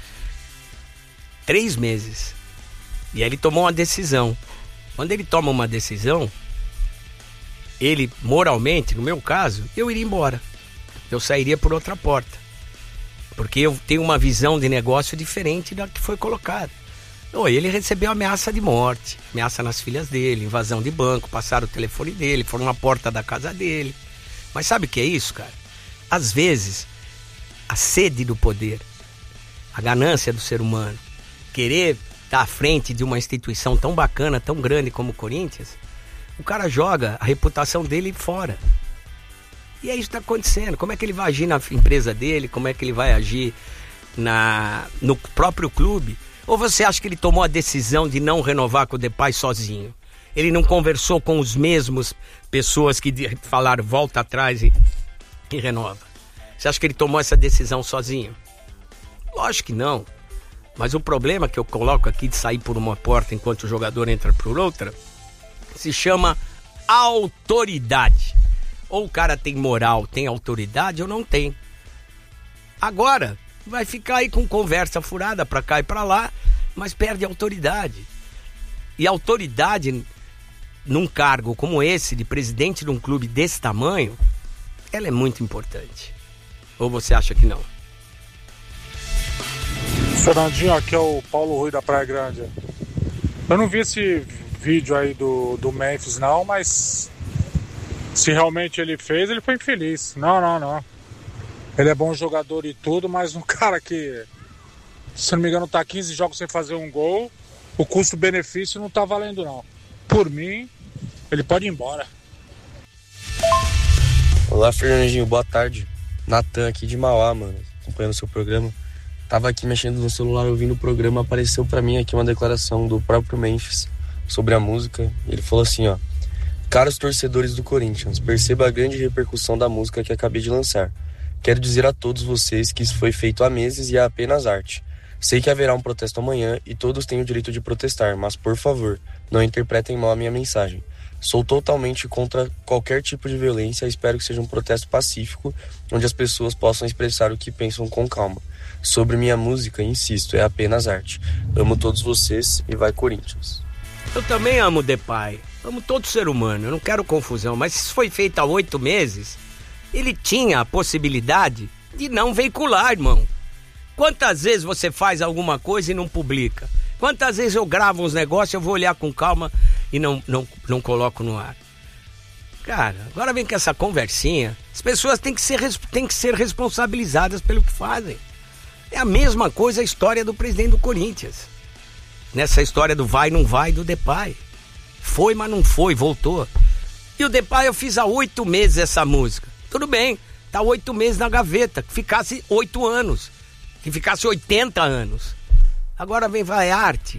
Speaker 1: Três meses. E aí ele tomou uma decisão. Quando ele toma uma decisão, ele, moralmente, no meu caso, eu iria embora. Eu sairia por outra porta. Porque eu tenho uma visão de negócio diferente da que foi colocada. Oh, ele recebeu ameaça de morte, ameaça nas filhas dele, invasão de banco, passaram o telefone dele, foram na porta da casa dele. Mas sabe o que é isso, cara? Às vezes, a sede do poder, a ganância do ser humano, querer estar à frente de uma instituição tão bacana, tão grande como o Corinthians, o cara joga a reputação dele fora. E é isso que está acontecendo. Como é que ele vai agir na empresa dele? Como é que ele vai agir na, no próprio clube? Ou você acha que ele tomou a decisão de não renovar com o Depay sozinho? Ele não conversou com os mesmos pessoas que falaram volta atrás e, e renova? Você acha que ele tomou essa decisão sozinho? Lógico que não. Mas o problema que eu coloco aqui de sair por uma porta enquanto o jogador entra por outra se chama autoridade. Ou o cara tem moral, tem autoridade ou não tem. Agora, vai ficar aí com conversa furada pra cá e pra lá, mas perde autoridade. E autoridade num cargo como esse, de presidente de um clube desse tamanho, ela é muito importante. Ou você acha que não?
Speaker 19: Fernandinho, aqui é o Paulo Rui da Praia Grande. Eu não vi esse vídeo aí do, do Memphis não, mas se realmente ele fez, ele foi infeliz. Não, não, não. Ele é bom jogador e tudo, mas um cara que, se não me engano, tá quinze jogos sem fazer um gol, o custo-benefício não tá valendo não. Por mim, ele pode ir embora.
Speaker 20: Olá, Fernandinho, boa tarde. Natan aqui de Mauá, mano, acompanhando o seu programa. Tava aqui mexendo no celular, ouvindo o programa, apareceu pra mim aqui uma declaração do próprio Memphis sobre a música. Ele falou assim, ó: caros torcedores do Corinthians, perceba a grande repercussão da música que acabei de lançar. Quero dizer a todos vocês que isso foi feito há meses e é apenas arte. Sei que haverá um protesto amanhã e todos têm o direito de protestar, mas por favor, não interpretem mal a minha mensagem. Sou totalmente contra qualquer tipo de violência e espero que seja um protesto pacífico, onde as pessoas possam expressar o que pensam com calma. Sobre minha música, insisto, é apenas arte. Amo todos vocês e vai Corinthians.
Speaker 1: Eu também amo o Depay, amo todo ser humano, eu não quero confusão, mas isso foi feito há oito meses, ele tinha a possibilidade de não veicular, irmão. Quantas vezes você faz alguma coisa e não publica? Quantas vezes eu gravo uns negócios, eu vou olhar com calma e não, não, não coloco no ar? Cara, agora vem com essa conversinha. As pessoas têm que ser, têm que ser responsabilizadas pelo que fazem. É a mesma coisa a história do presidente do Corinthians. Nessa história do vai, não vai do Depay. Foi, mas não foi, voltou. E o Depay, eu fiz há oito meses essa música. Tudo bem, tá oito meses na gaveta, que ficasse oito anos, que ficasse oitenta anos. Agora vem, vai, arte.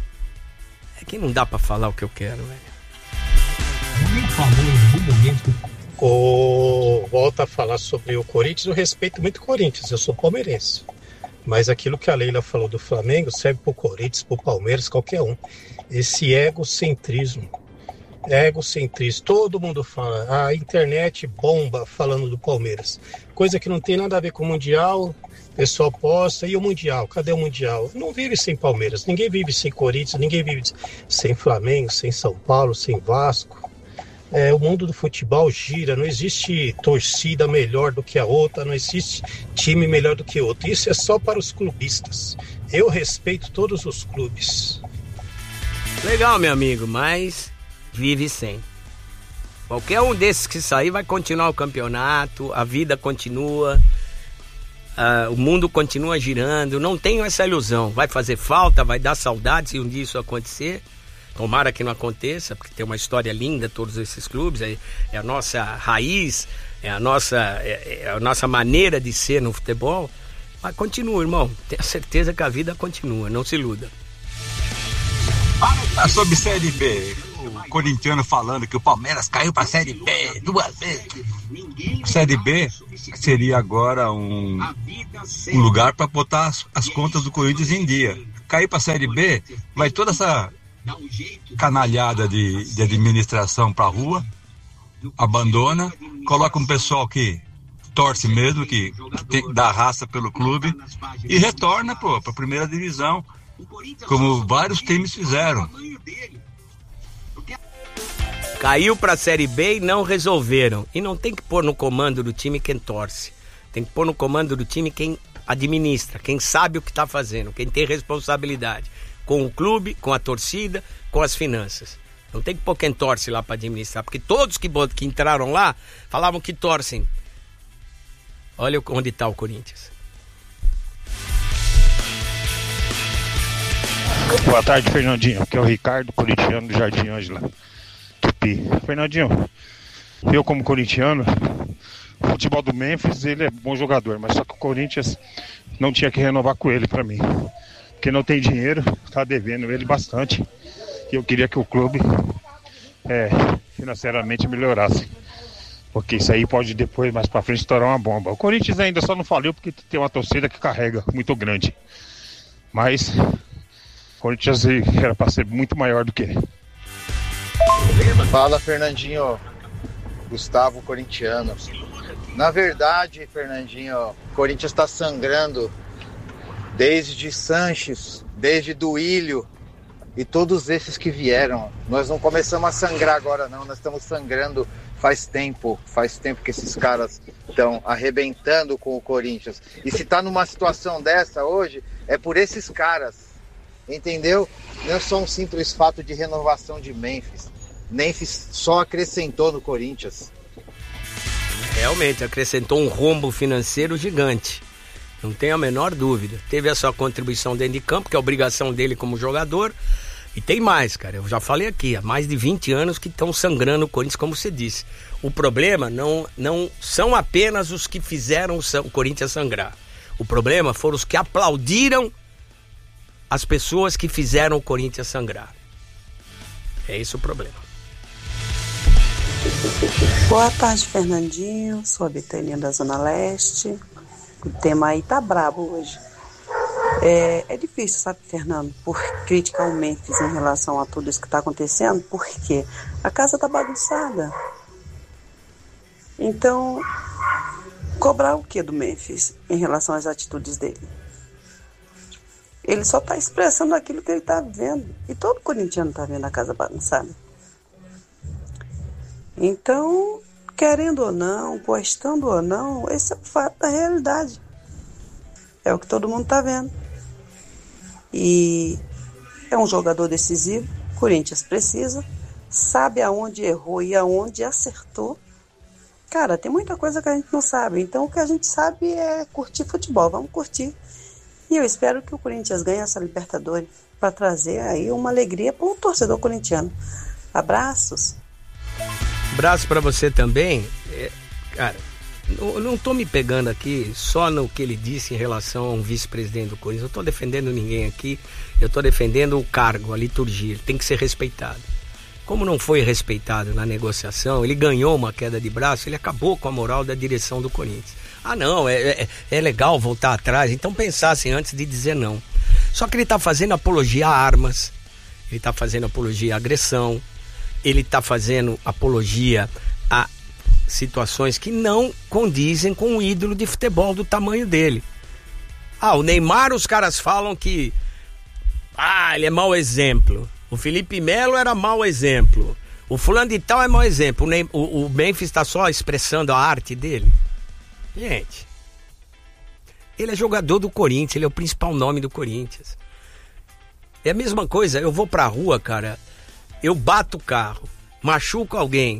Speaker 1: É que não dá pra falar o que eu quero, velho.
Speaker 21: Alguém falou em algum momento. O... Volta a falar sobre o Corinthians, eu respeito muito o Corinthians, eu sou palmeirense. Mas aquilo que a Leila falou do Flamengo serve pro Corinthians, pro Palmeiras, qualquer um. Esse egocentrismo. Egocentrismo. Todo mundo fala. A internet bomba falando do Palmeiras. Coisa que não tem nada a ver com o Mundial. O pessoal posta. E o Mundial? Cadê o Mundial? Não vive sem Palmeiras. Ninguém vive sem Corinthians. Ninguém vive sem Flamengo, sem São Paulo, sem Vasco. É, o mundo do futebol gira, não existe torcida melhor do que a outra, não existe time melhor do que outro. Isso é só para os clubistas. Eu respeito todos os clubes.
Speaker 1: Legal, meu amigo, mas vive sem. Qualquer um desses que sair vai continuar o campeonato, a vida continua, uh, o mundo continua girando. Não tenho essa ilusão. Vai fazer falta, vai dar saudade se um dia isso acontecer. Tomara que não aconteça, porque tem uma história linda todos esses clubes, é, é a nossa raiz, é a nossa, é, é a nossa maneira de ser no futebol, Mas continua, irmão. Tenha certeza que a vida continua, não se iluda.
Speaker 3: Ah, sobre Série B, o corintiano falando que o Palmeiras caiu para a Série B duas vezes. Série B seria agora um, um lugar para botar as, as contas do Corinthians em dia. Cair para a Série B, vai toda essa canalhada de, de administração para a rua, abandona, coloca um pessoal que torce mesmo, que, que tem, dá raça pelo clube e retorna para a primeira divisão, como vários times fizeram.
Speaker 1: Caiu para a Série B e não resolveram. E não tem que pôr no comando do time quem torce. Tem que pôr no comando do time quem administra, quem sabe o que está fazendo, quem tem responsabilidade com o clube, com a torcida, com as finanças. Não tem que pôr quem torce lá para administrar, porque todos que, que entraram lá falavam que torcem. Olha onde está o Corinthians.
Speaker 22: Boa tarde, Fernandinho. Aqui é o Ricardo, corintiano do Jardim Ângela, Tupi. Fernandinho, eu como corintiano, o futebol do Memphis, ele é bom jogador, mas só que o Corinthians não tinha que renovar com ele pra mim. Porque não tem dinheiro, tá devendo ele bastante. E eu queria que o clube é, financeiramente melhorasse. Porque isso aí pode depois, mais pra frente, estourar uma bomba. O Corinthians ainda só não faliu porque tem uma torcida que carrega muito grande. Mas o Corinthians era pra ser muito maior do que.
Speaker 23: Fala, Fernandinho. Gustavo, corintiano. Na verdade, Fernandinho, o Corinthians está sangrando desde Sanches, desde Duílio e todos esses que vieram. Nós não começamos a sangrar agora não, nós estamos sangrando faz tempo, faz tempo que esses caras estão arrebentando com o Corinthians. E se tá numa situação dessa hoje, é por esses caras, entendeu? Não é só um simples fato de renovação de Memphis. Memphis só acrescentou no Corinthians.
Speaker 1: Realmente, acrescentou um rombo financeiro gigante. Não tem a menor dúvida. Teve a sua contribuição dentro de campo, que é a obrigação dele como jogador. E tem mais, cara. Eu já falei aqui, há mais de vinte anos que estão sangrando o Corinthians, como você disse. O problema não, não são apenas os que fizeram o Corinthians sangrar. O problema foram os que aplaudiram as pessoas que fizeram o Corinthians sangrar. É esse o problema.
Speaker 24: Boa tarde, Fernandinho. Sou a Betânia da Zona Leste. O tema aí tá brabo hoje. É, é difícil, sabe, Fernando, por criticar o Memphis em relação a tudo isso que tá acontecendo, porque a casa tá bagunçada. Então, cobrar o que do Memphis em relação às atitudes dele? Ele só tá expressando aquilo que ele tá vendo. E todo corintiano tá vendo a casa bagunçada. Então, querendo ou não, gostando ou não, esse é o fato da realidade. É o que todo mundo tá vendo. E é um jogador decisivo, o Corinthians precisa, sabe aonde errou e aonde acertou. Cara, tem muita coisa que a gente não sabe, então o que a gente sabe é curtir futebol, vamos curtir. E eu espero que o Corinthians ganhe essa Libertadores para trazer aí uma alegria para o torcedor corintiano. Abraços.
Speaker 1: Abraço para você também. É, cara, eu não tô me pegando aqui só no que ele disse em relação a um vice-presidente do Corinthians. Eu tô defendendo ninguém aqui. Eu tô defendendo o cargo, a liturgia. Ele tem que ser respeitado. Como não foi respeitado na negociação, ele ganhou uma queda de braço, ele acabou com a moral da direção do Corinthians. Ah, não, é, é, é legal voltar atrás. Então pensassem antes de dizer não. Só que ele tá fazendo apologia a armas. Ele tá fazendo apologia à agressão. Ele tá fazendo apologia a situações que não condizem com o ídolo de futebol do tamanho dele. Ah, o Neymar, os caras falam que ah, ele é mau exemplo. O Felipe Melo era mau exemplo. O fulano de tal é mau exemplo. O, Ney, o, o Memphis está só expressando a arte dele. Gente, ele é jogador do Corinthians, ele é o principal nome do Corinthians. É a mesma coisa, eu vou pra rua, cara, eu bato o carro, machuco alguém,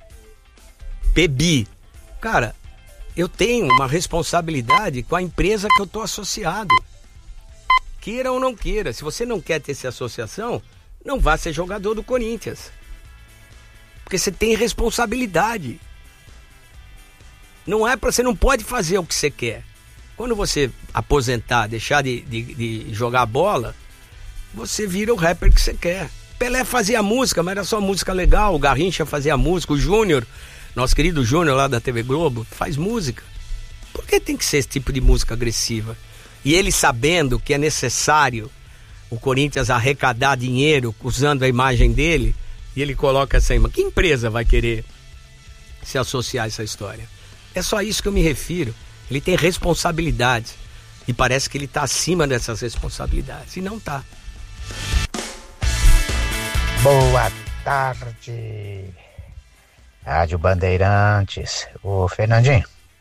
Speaker 1: bebi. Cara, eu tenho uma responsabilidade com a empresa que eu tô associado. Queira ou não queira, se você não quer ter essa associação, não vá ser jogador do Corinthians. Porque você tem responsabilidade. Não é para você não pode fazer o que você quer. Quando você aposentar, deixar de, de, de jogar bola, você vira o rapper que você quer. Pelé fazia música, mas era só música legal. O Garrincha fazia música. O Júnior, nosso querido Júnior lá da T V Globo, faz música. Por que tem que ser esse tipo de música agressiva? E ele sabendo que é necessário o Corinthians arrecadar dinheiro usando a imagem dele, e ele coloca essa imagem. Que empresa vai querer se associar a essa história? É só isso que eu me refiro. Ele tem responsabilidades. E parece que ele está acima dessas responsabilidades. E não está.
Speaker 4: Boa tarde, Rádio Bandeirantes. Ô Fernandinho,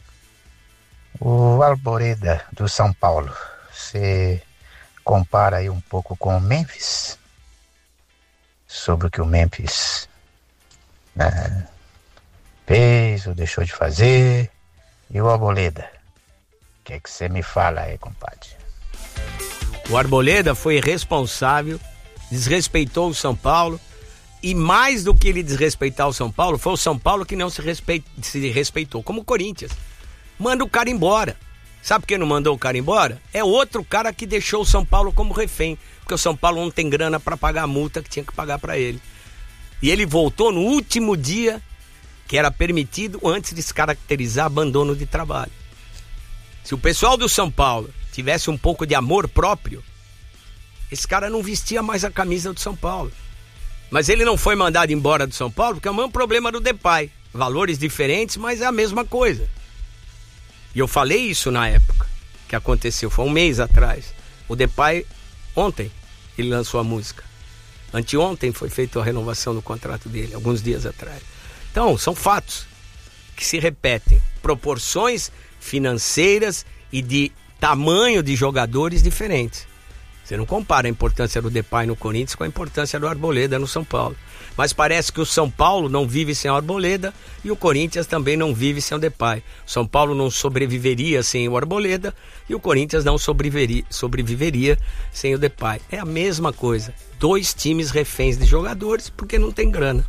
Speaker 4: o Arboleda do São Paulo, você compara aí um pouco com o Memphis? Sobre o que o Memphis, né, fez ou deixou de fazer? E o Arboleda? O que é que você me fala aí, compadre?
Speaker 1: O Arboleda foi responsável, desrespeitou o São Paulo, e mais do que ele desrespeitar o São Paulo, foi o São Paulo que não se, respe... se respeitou, como o Corinthians. Manda o cara embora. Sabe por que não mandou o cara embora? É outro cara que deixou o São Paulo como refém, porque o São Paulo não tem grana para pagar a multa que tinha que pagar para ele. E ele voltou no último dia que era permitido antes de se caracterizar abandono de trabalho. Se o pessoal do São Paulo tivesse um pouco de amor próprio, esse cara não vestia mais a camisa do São Paulo. Mas ele não foi mandado embora do São Paulo porque é o mesmo problema do Depay. Valores diferentes, mas é a mesma coisa. E eu falei isso na época que aconteceu, foi um mês atrás. O Depay, ontem, ele lançou a música. Anteontem foi feita a renovação do contrato dele, alguns dias atrás. Então, são fatos que se repetem. Proporções financeiras e de tamanho de jogadores diferentes. Você não compara a importância do Depay no Corinthians com a importância do Arboleda no São Paulo. Mas parece que o São Paulo não vive sem o Arboleda e o Corinthians também não vive sem o Depay. O São Paulo não sobreviveria sem o Arboleda e o Corinthians não sobreviveria, sobreviveria sem o Depay. É a mesma coisa. Dois times reféns de jogadores porque não tem grana.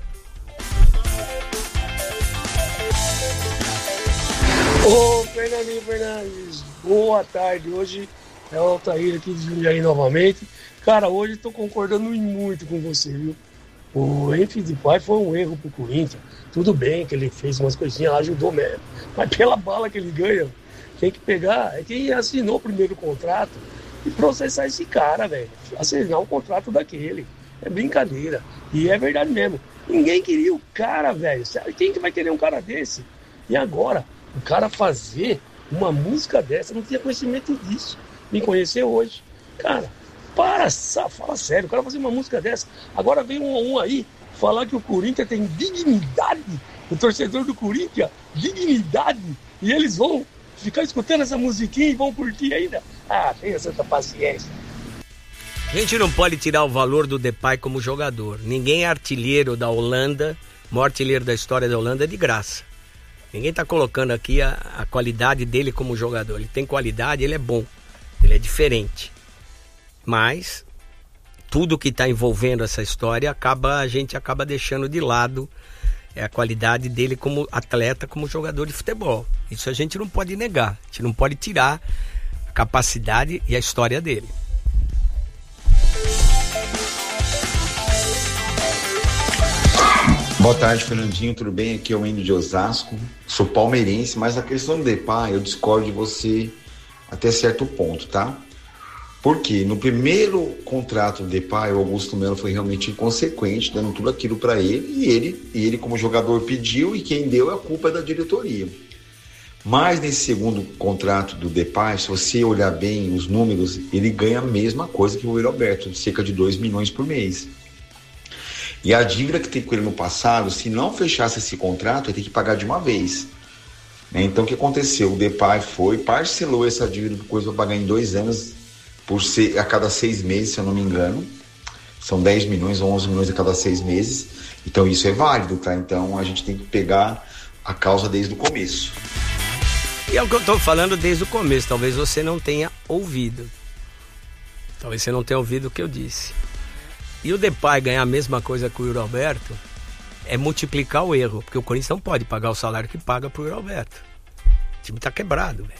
Speaker 5: Ô, Fernandinho Fernandes, boa tarde. Hoje é o Altair aqui de Jundiaí novamente. Cara, hoje estou concordando muito com você, viu? O Memphis Depay foi um erro pro Corinthians. Tudo bem que ele fez umas coisinhas lá, ajudou mesmo. Mas pela bala que ele ganha, tem que pegar, é quem assinou o primeiro contrato e processar esse cara, velho. Assinar o contrato daquele. É brincadeira. E é verdade mesmo. Ninguém queria o cara, velho. Quem que vai querer um cara desse? E agora, o cara fazer uma música dessa, não tinha conhecimento disso. Me conheceu hoje. Cara, para, fala sério, o cara fazer uma música dessa. Agora vem um, um aí falar que o Corinthians tem dignidade, o torcedor do Corinthians, dignidade, e eles vão ficar escutando essa musiquinha e vão curtir ainda. Ah, tenha santa paciência.
Speaker 1: A gente não pode tirar o valor do Depay como jogador. Ninguém é artilheiro da Holanda, o maior artilheiro da história da Holanda, de graça. Ninguém está colocando aqui a, a qualidade dele como jogador. Ele tem qualidade, ele é bom, ele é diferente. Mas tudo que está envolvendo essa história acaba, a gente acaba deixando de lado é a qualidade dele como atleta, como jogador de futebol. Isso a gente não pode negar, a gente não pode tirar a capacidade e a história dele.
Speaker 8: Boa tarde, Fernandinho, tudo bem? Aqui é o Endo de Osasco, sou palmeirense, mas a questão do Depay eu discordo de você até certo ponto, tá? Porque no primeiro contrato do Depay, o Augusto Melo foi realmente inconsequente, dando tudo aquilo para ele, e ele, e ele como jogador pediu, e quem deu é a culpa é da diretoria. Mas nesse segundo contrato do Depay, se você olhar bem os números, ele ganha a mesma coisa que o Yuri Alberto, cerca de dois milhões por mês. E a dívida que tem com ele no passado, se não fechasse esse contrato, ele tem que pagar de uma vez. Então o que aconteceu? O Depay foi, parcelou essa dívida do coisa para pagar em dois anos, por ser, a cada seis meses, se eu não me engano. São dez milhões ou onze milhões a cada seis meses. Então isso é válido, tá? Então a gente tem que pegar a causa desde o começo.
Speaker 1: E é o que eu estou falando desde o começo. Talvez você não tenha ouvido. Talvez você não tenha ouvido o que eu disse. E o Depay ganhar a mesma coisa que o Yuri Alberto é multiplicar o erro, porque o Corinthians não pode pagar o salário que paga pro Yuri Alberto. O time tá quebrado, velho.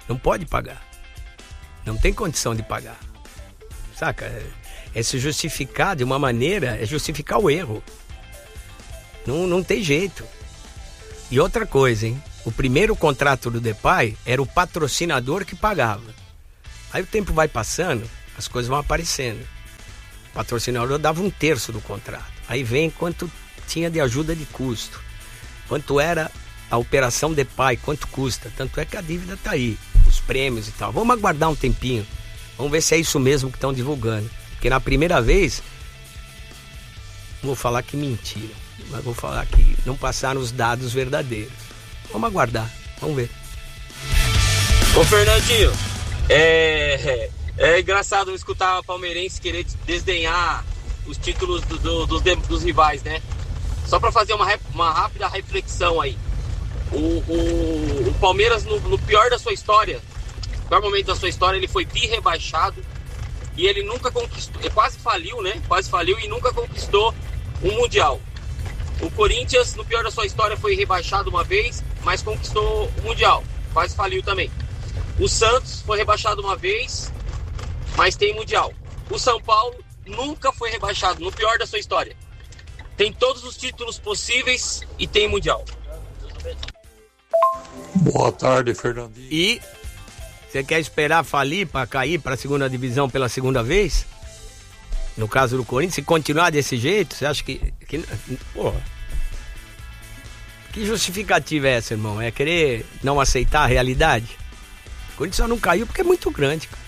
Speaker 1: Não pode pagar. Não tem condição de pagar. Saca? É, é se justificar de uma maneira, é justificar o erro. Não, não tem jeito. E outra coisa, hein? O primeiro contrato do Depay era o patrocinador que pagava. Aí o tempo vai passando, as coisas vão aparecendo. O patrocinador dava um terço do contrato. Aí vem quanto tinha de ajuda de custo. Quanto era a operação Depay, quanto custa. Tanto é que a dívida está aí, os prêmios e tal. Vamos aguardar um tempinho. Vamos ver se é isso mesmo que estão divulgando. Porque na primeira vez, vou falar que mentiram, mas vou falar que não passaram os dados verdadeiros. Vamos aguardar, vamos ver.
Speaker 7: Ô Fernandinho, é, é engraçado escutar palmeirense querer desdenhar os títulos do, do, dos, dos rivais, né? Só para fazer uma, uma rápida reflexão aí. O, o, o Palmeiras, no, no pior da sua história, no pior momento da sua história, ele foi bi-rebaixado e ele nunca conquistou, ele quase faliu, né? Quase faliu e nunca conquistou um Mundial. O Corinthians, no pior da sua história, foi rebaixado uma vez, mas conquistou o Mundial. Quase faliu também. O Santos foi rebaixado uma vez, mas tem Mundial. O São Paulo nunca foi rebaixado, no pior da sua história. Tem todos os títulos possíveis e tem Mundial.
Speaker 18: Boa tarde, Fernandinho.
Speaker 1: E você quer esperar falir para cair para a segunda divisão pela segunda vez? No caso do Corinthians, se continuar desse jeito, você acha que... que porra. Que justificativa é essa, irmão? É querer não aceitar a realidade? O Corinthians só não caiu porque é muito grande, cara.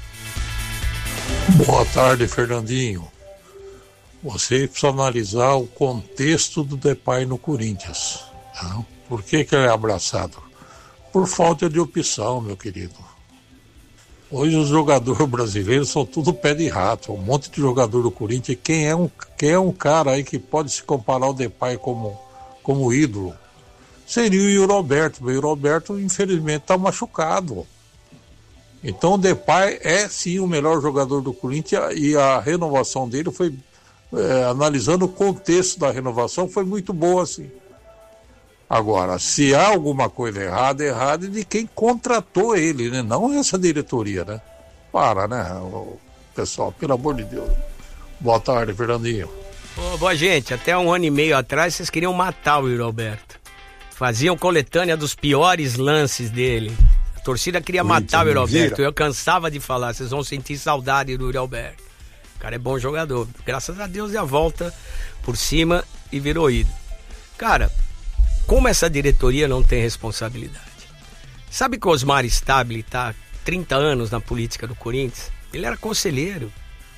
Speaker 18: Boa tarde, Fernandinho. Você precisa analisar o contexto do Depay no Corinthians. Tá? Por que que ele é abraçado? Por falta de opção, meu querido. Hoje os jogadores brasileiros são tudo pé de rato. Um monte de jogador do Corinthians. Quem é um, quem é um cara aí que pode se comparar ao Depay como, como ídolo? Seria o Yuri Alberto. O Yuri Alberto, infelizmente, está machucado. Então o Depay é sim o melhor jogador do Corinthians e a renovação dele foi, é, analisando o contexto da renovação, foi muito boa, sim. Agora, se há alguma coisa errada, errada é de quem contratou ele, né? Não essa diretoria, né? Para, né, o pessoal, pelo amor de Deus. Boa tarde, Fernandinho.
Speaker 1: Ô, boa gente, até um ano e meio atrás vocês queriam matar o Yuri Alberto. Faziam coletânea dos piores lances dele. A torcida queria matar o Yuri Alberto. Eu cansava de falar, vocês vão sentir saudade do Yuri Alberto. O cara é bom jogador. Graças a Deus, deu a volta por cima e virou ídolo. Cara, como essa diretoria não tem responsabilidade? Sabe que o Osmar Stabile está há trinta anos na política do Corinthians? Ele era conselheiro.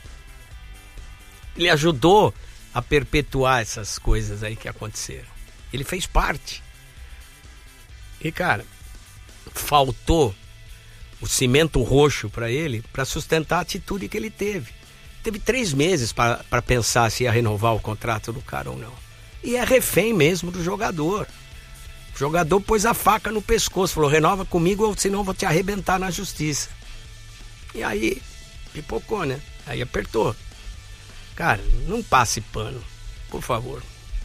Speaker 1: Ele ajudou a perpetuar essas coisas aí que aconteceram. Ele fez parte. E, cara, faltou o cimento roxo para ele para sustentar a atitude que ele teve. Teve três meses para pensar se ia renovar o contrato do cara ou não. E é refém mesmo do jogador. O jogador pôs a faca no pescoço, falou, renova comigo ou senão eu vou te arrebentar na justiça. E aí, pipocou, né? Aí apertou. Cara, não passe pano, por favor.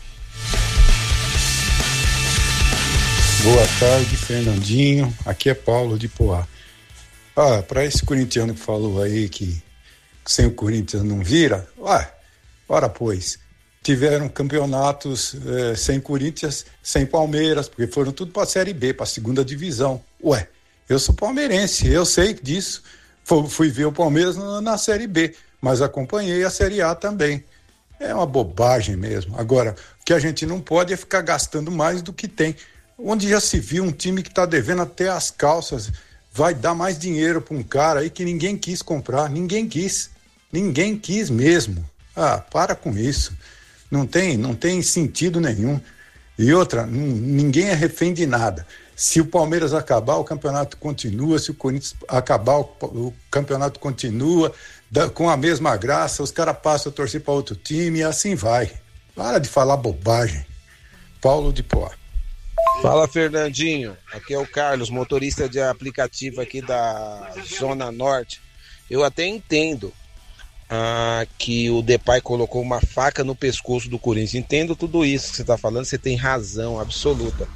Speaker 10: Boa tarde, Fernandinho. Aqui é Paulo de Poá. Ah, para esse corintiano que falou aí que sem o Corinthians não vira, ué, ora pois... Tiveram campeonatos eh, sem Corinthians, sem Palmeiras, porque foram tudo para a Série B, para a segunda divisão. Ué, eu sou palmeirense, eu sei disso. Fui, fui ver o Palmeiras na, na Série B, mas acompanhei a Série A também. É uma bobagem mesmo. Agora, o que a gente não pode é ficar gastando mais do que tem. Onde já se viu um time que está devendo até as calças, vai dar mais dinheiro para um cara aí que ninguém quis comprar. Ninguém quis. Ninguém quis mesmo. Ah, para com isso. Não tem, não tem sentido nenhum. E outra, ninguém é refém de nada. Se o Palmeiras acabar, o campeonato continua. Se o Corinthians acabar, o, o campeonato continua. Da, com a mesma graça, os caras passam a torcer para outro time e assim vai. Para de falar bobagem. Paulo de Poá.
Speaker 11: Fala, Fernandinho. Aqui é o Carlos, motorista de aplicativo aqui da Zona Norte. Eu até entendo Ah, que o Depay colocou uma faca no pescoço do Corinthians. Entendo tudo isso que você está falando, você tem razão absoluta.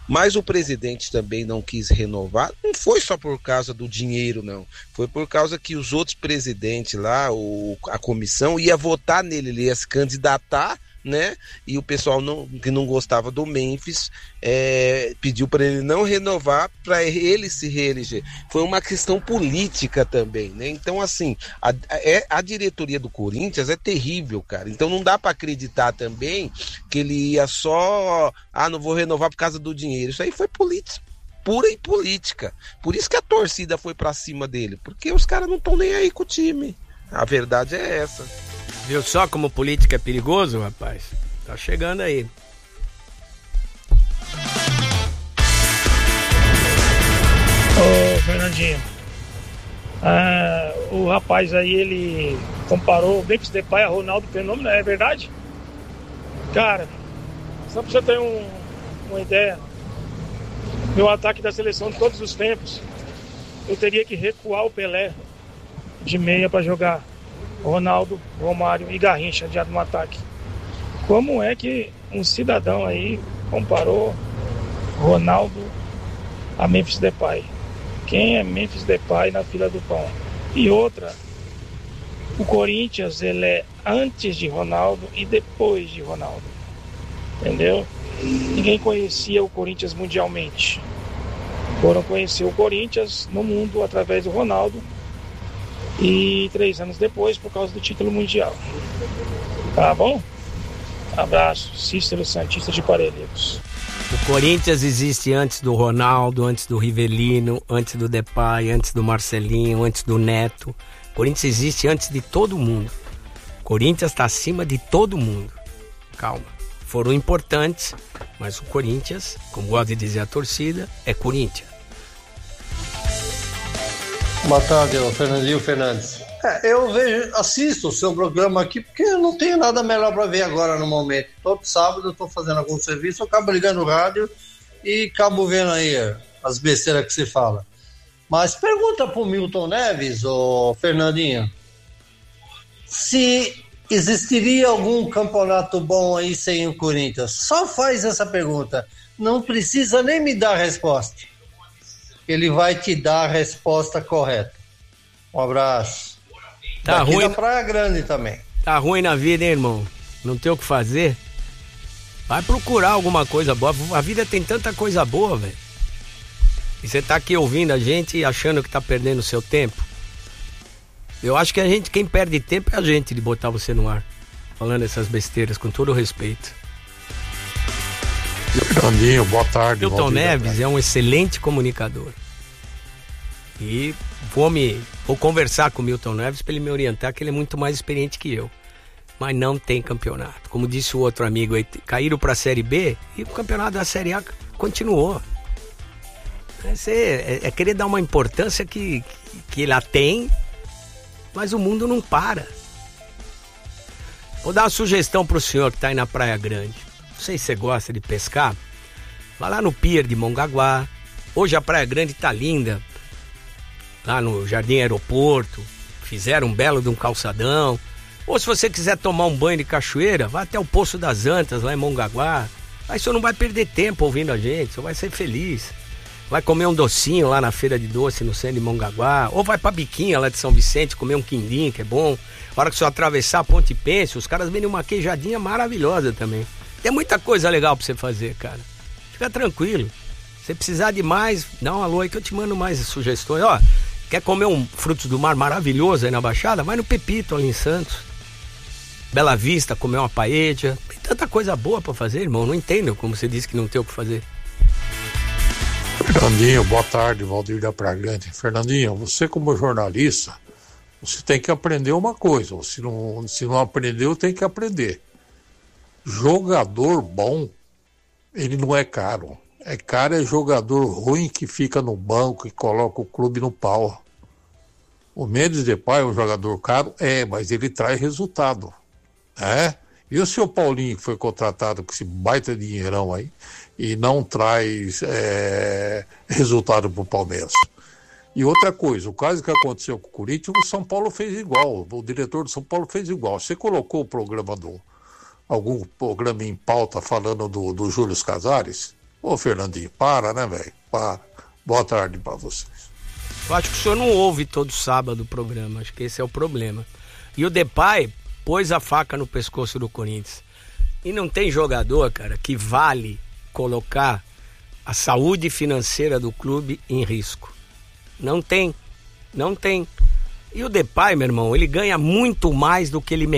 Speaker 11: Mas o presidente também não quis renovar, não foi só por causa do dinheiro, não. Foi por causa que os outros presidentes lá, o, a comissão, ia votar nele, ele ia se candidatar, né? E o pessoal não, que não gostava do Memphis é, pediu para ele não renovar, para ele se reeleger. Foi uma questão política também, né? Então, assim, a, a, a diretoria do Corinthians é terrível, cara. Então não dá para acreditar também que ele ia só, ah, não vou renovar por causa do dinheiro. Isso aí foi política, pura e política. Por isso que a torcida foi para cima dele, porque os caras não estão nem aí com o time. A verdade é essa.
Speaker 1: Viu só como política é perigoso, rapaz? Tá chegando aí.
Speaker 6: Ô, Fernandinho, ah, o rapaz aí, ele comparou o Memphis Depay a Ronaldo Fenômeno, é verdade? Cara, só pra você ter um, uma ideia, meu ataque da seleção de todos os tempos, eu teria que recuar o Pelé de meia pra jogar Ronaldo, Romário e Garrincha já no ataque. Como é que um cidadão aí comparou Ronaldo a Memphis Depay? Quem é Memphis Depay na fila do pão? E outra, o Corinthians, ele é antes de Ronaldo e depois de Ronaldo, entendeu? Ninguém conhecia o Corinthians mundialmente. Foram conhecer o Corinthians no mundo através do Ronaldo, e três anos depois por causa do título mundial. Tá bom? Abraço, Cícero Santista de Parelheiros.
Speaker 1: O Corinthians existe antes do Ronaldo, antes do Rivelino, antes do Depay, antes do Marcelinho, antes do Neto. O Corinthians existe antes de todo mundo. O Corinthians está acima de todo mundo. Calma. Foram importantes, mas o Corinthians, como gosta de dizer a torcida, é Corinthians.
Speaker 13: Boa tarde, Fernandinho Fernandes. É, eu vejo, assisto o seu programa aqui porque eu não tenho nada melhor para ver agora no momento. Todo sábado eu estou fazendo algum serviço, eu acabo ligando o rádio e acabo vendo aí as besteiras que você fala. Mas pergunta pro Milton Neves, ô Fernandinho, se existiria algum campeonato bom aí sem o Corinthians. Só faz essa pergunta. Não precisa nem me dar a resposta. Ele vai te dar a resposta correta. Um abraço.
Speaker 1: Tá
Speaker 13: Daqui
Speaker 1: ruim.
Speaker 13: da Praia Grande também.
Speaker 1: Tá ruim na vida, hein, irmão? Não tem o que fazer? Vai procurar alguma coisa boa. A vida tem tanta coisa boa, velho. E você tá aqui ouvindo a gente e achando que tá perdendo o seu tempo. Eu acho que a gente, quem perde tempo é a gente de botar você no ar. Falando essas besteiras, com todo o respeito.
Speaker 14: Fernandinho, boa tarde.
Speaker 1: Milton Neves é um excelente comunicador. E vou, me, vou conversar com o Milton Neves para ele me orientar, que ele é muito mais experiente que eu. Mas não tem campeonato. Como disse o outro amigo aí, caíram para a Série B e o campeonato da Série A continuou. É, ser, é, é querer dar uma importância que, que ela tem, mas o mundo não para. Vou dar uma sugestão para o senhor que está aí na Praia Grande. Não sei se você gosta de pescar. Vai lá no pier de Mongaguá. Hoje a Praia Grande tá linda. Lá no Jardim Aeroporto. Fizeram um belo de um calçadão. Ou se você quiser tomar um banho de cachoeira, vai até o Poço das Antas, lá em Mongaguá. Aí você não vai perder tempo ouvindo a gente. Você vai ser feliz. Vai comer um docinho lá na feira de doce no centro de Mongaguá. Ou vai pra Biquinha lá de São Vicente comer um quindim, que é bom. A hora que você atravessar a Ponte Pêncio, os caras vendem uma queijadinha maravilhosa também. Tem muita coisa legal pra você fazer, cara. Fica tranquilo. Se precisar de mais, dá um alô aí que eu te mando mais sugestões. Ó, quer comer um frutos do mar maravilhoso aí na Baixada? Vai no Pepito ali em Santos. Bela Vista, comer uma paella. Tem tanta coisa boa pra fazer, irmão. Não entendo como você disse que não tem o que fazer.
Speaker 14: Fernandinho, boa tarde, Valdir da Praia Grande. Fernandinho, você como jornalista, você tem que aprender uma coisa. Se não, se não aprendeu, tem que aprender. Jogador bom, ele não é caro. É caro é jogador ruim que fica no banco e coloca o clube no pau. O Memphis Depay é um jogador caro? É, mas ele traz resultado. É? E o seu Paulinho, que foi contratado com esse baita dinheirão aí, e não traz é, resultado pro Palmeiras. E outra coisa, o caso que aconteceu com o Corinthians, o São Paulo fez igual. O diretor do São Paulo fez igual. Você colocou o programa do... algum programa em pauta falando do, do Júlio Casares, Ô, Fernandinho, para, né, velho? Para. Boa tarde pra vocês.
Speaker 1: Eu acho que o senhor não ouve todo sábado o programa, acho que esse é o problema. E o Depay pôs a faca no pescoço do Corinthians. E não tem jogador, cara, que vale colocar a saúde financeira do clube em risco. Não tem, não tem. E o Depay, meu irmão, ele ganha muito mais do que ele merece.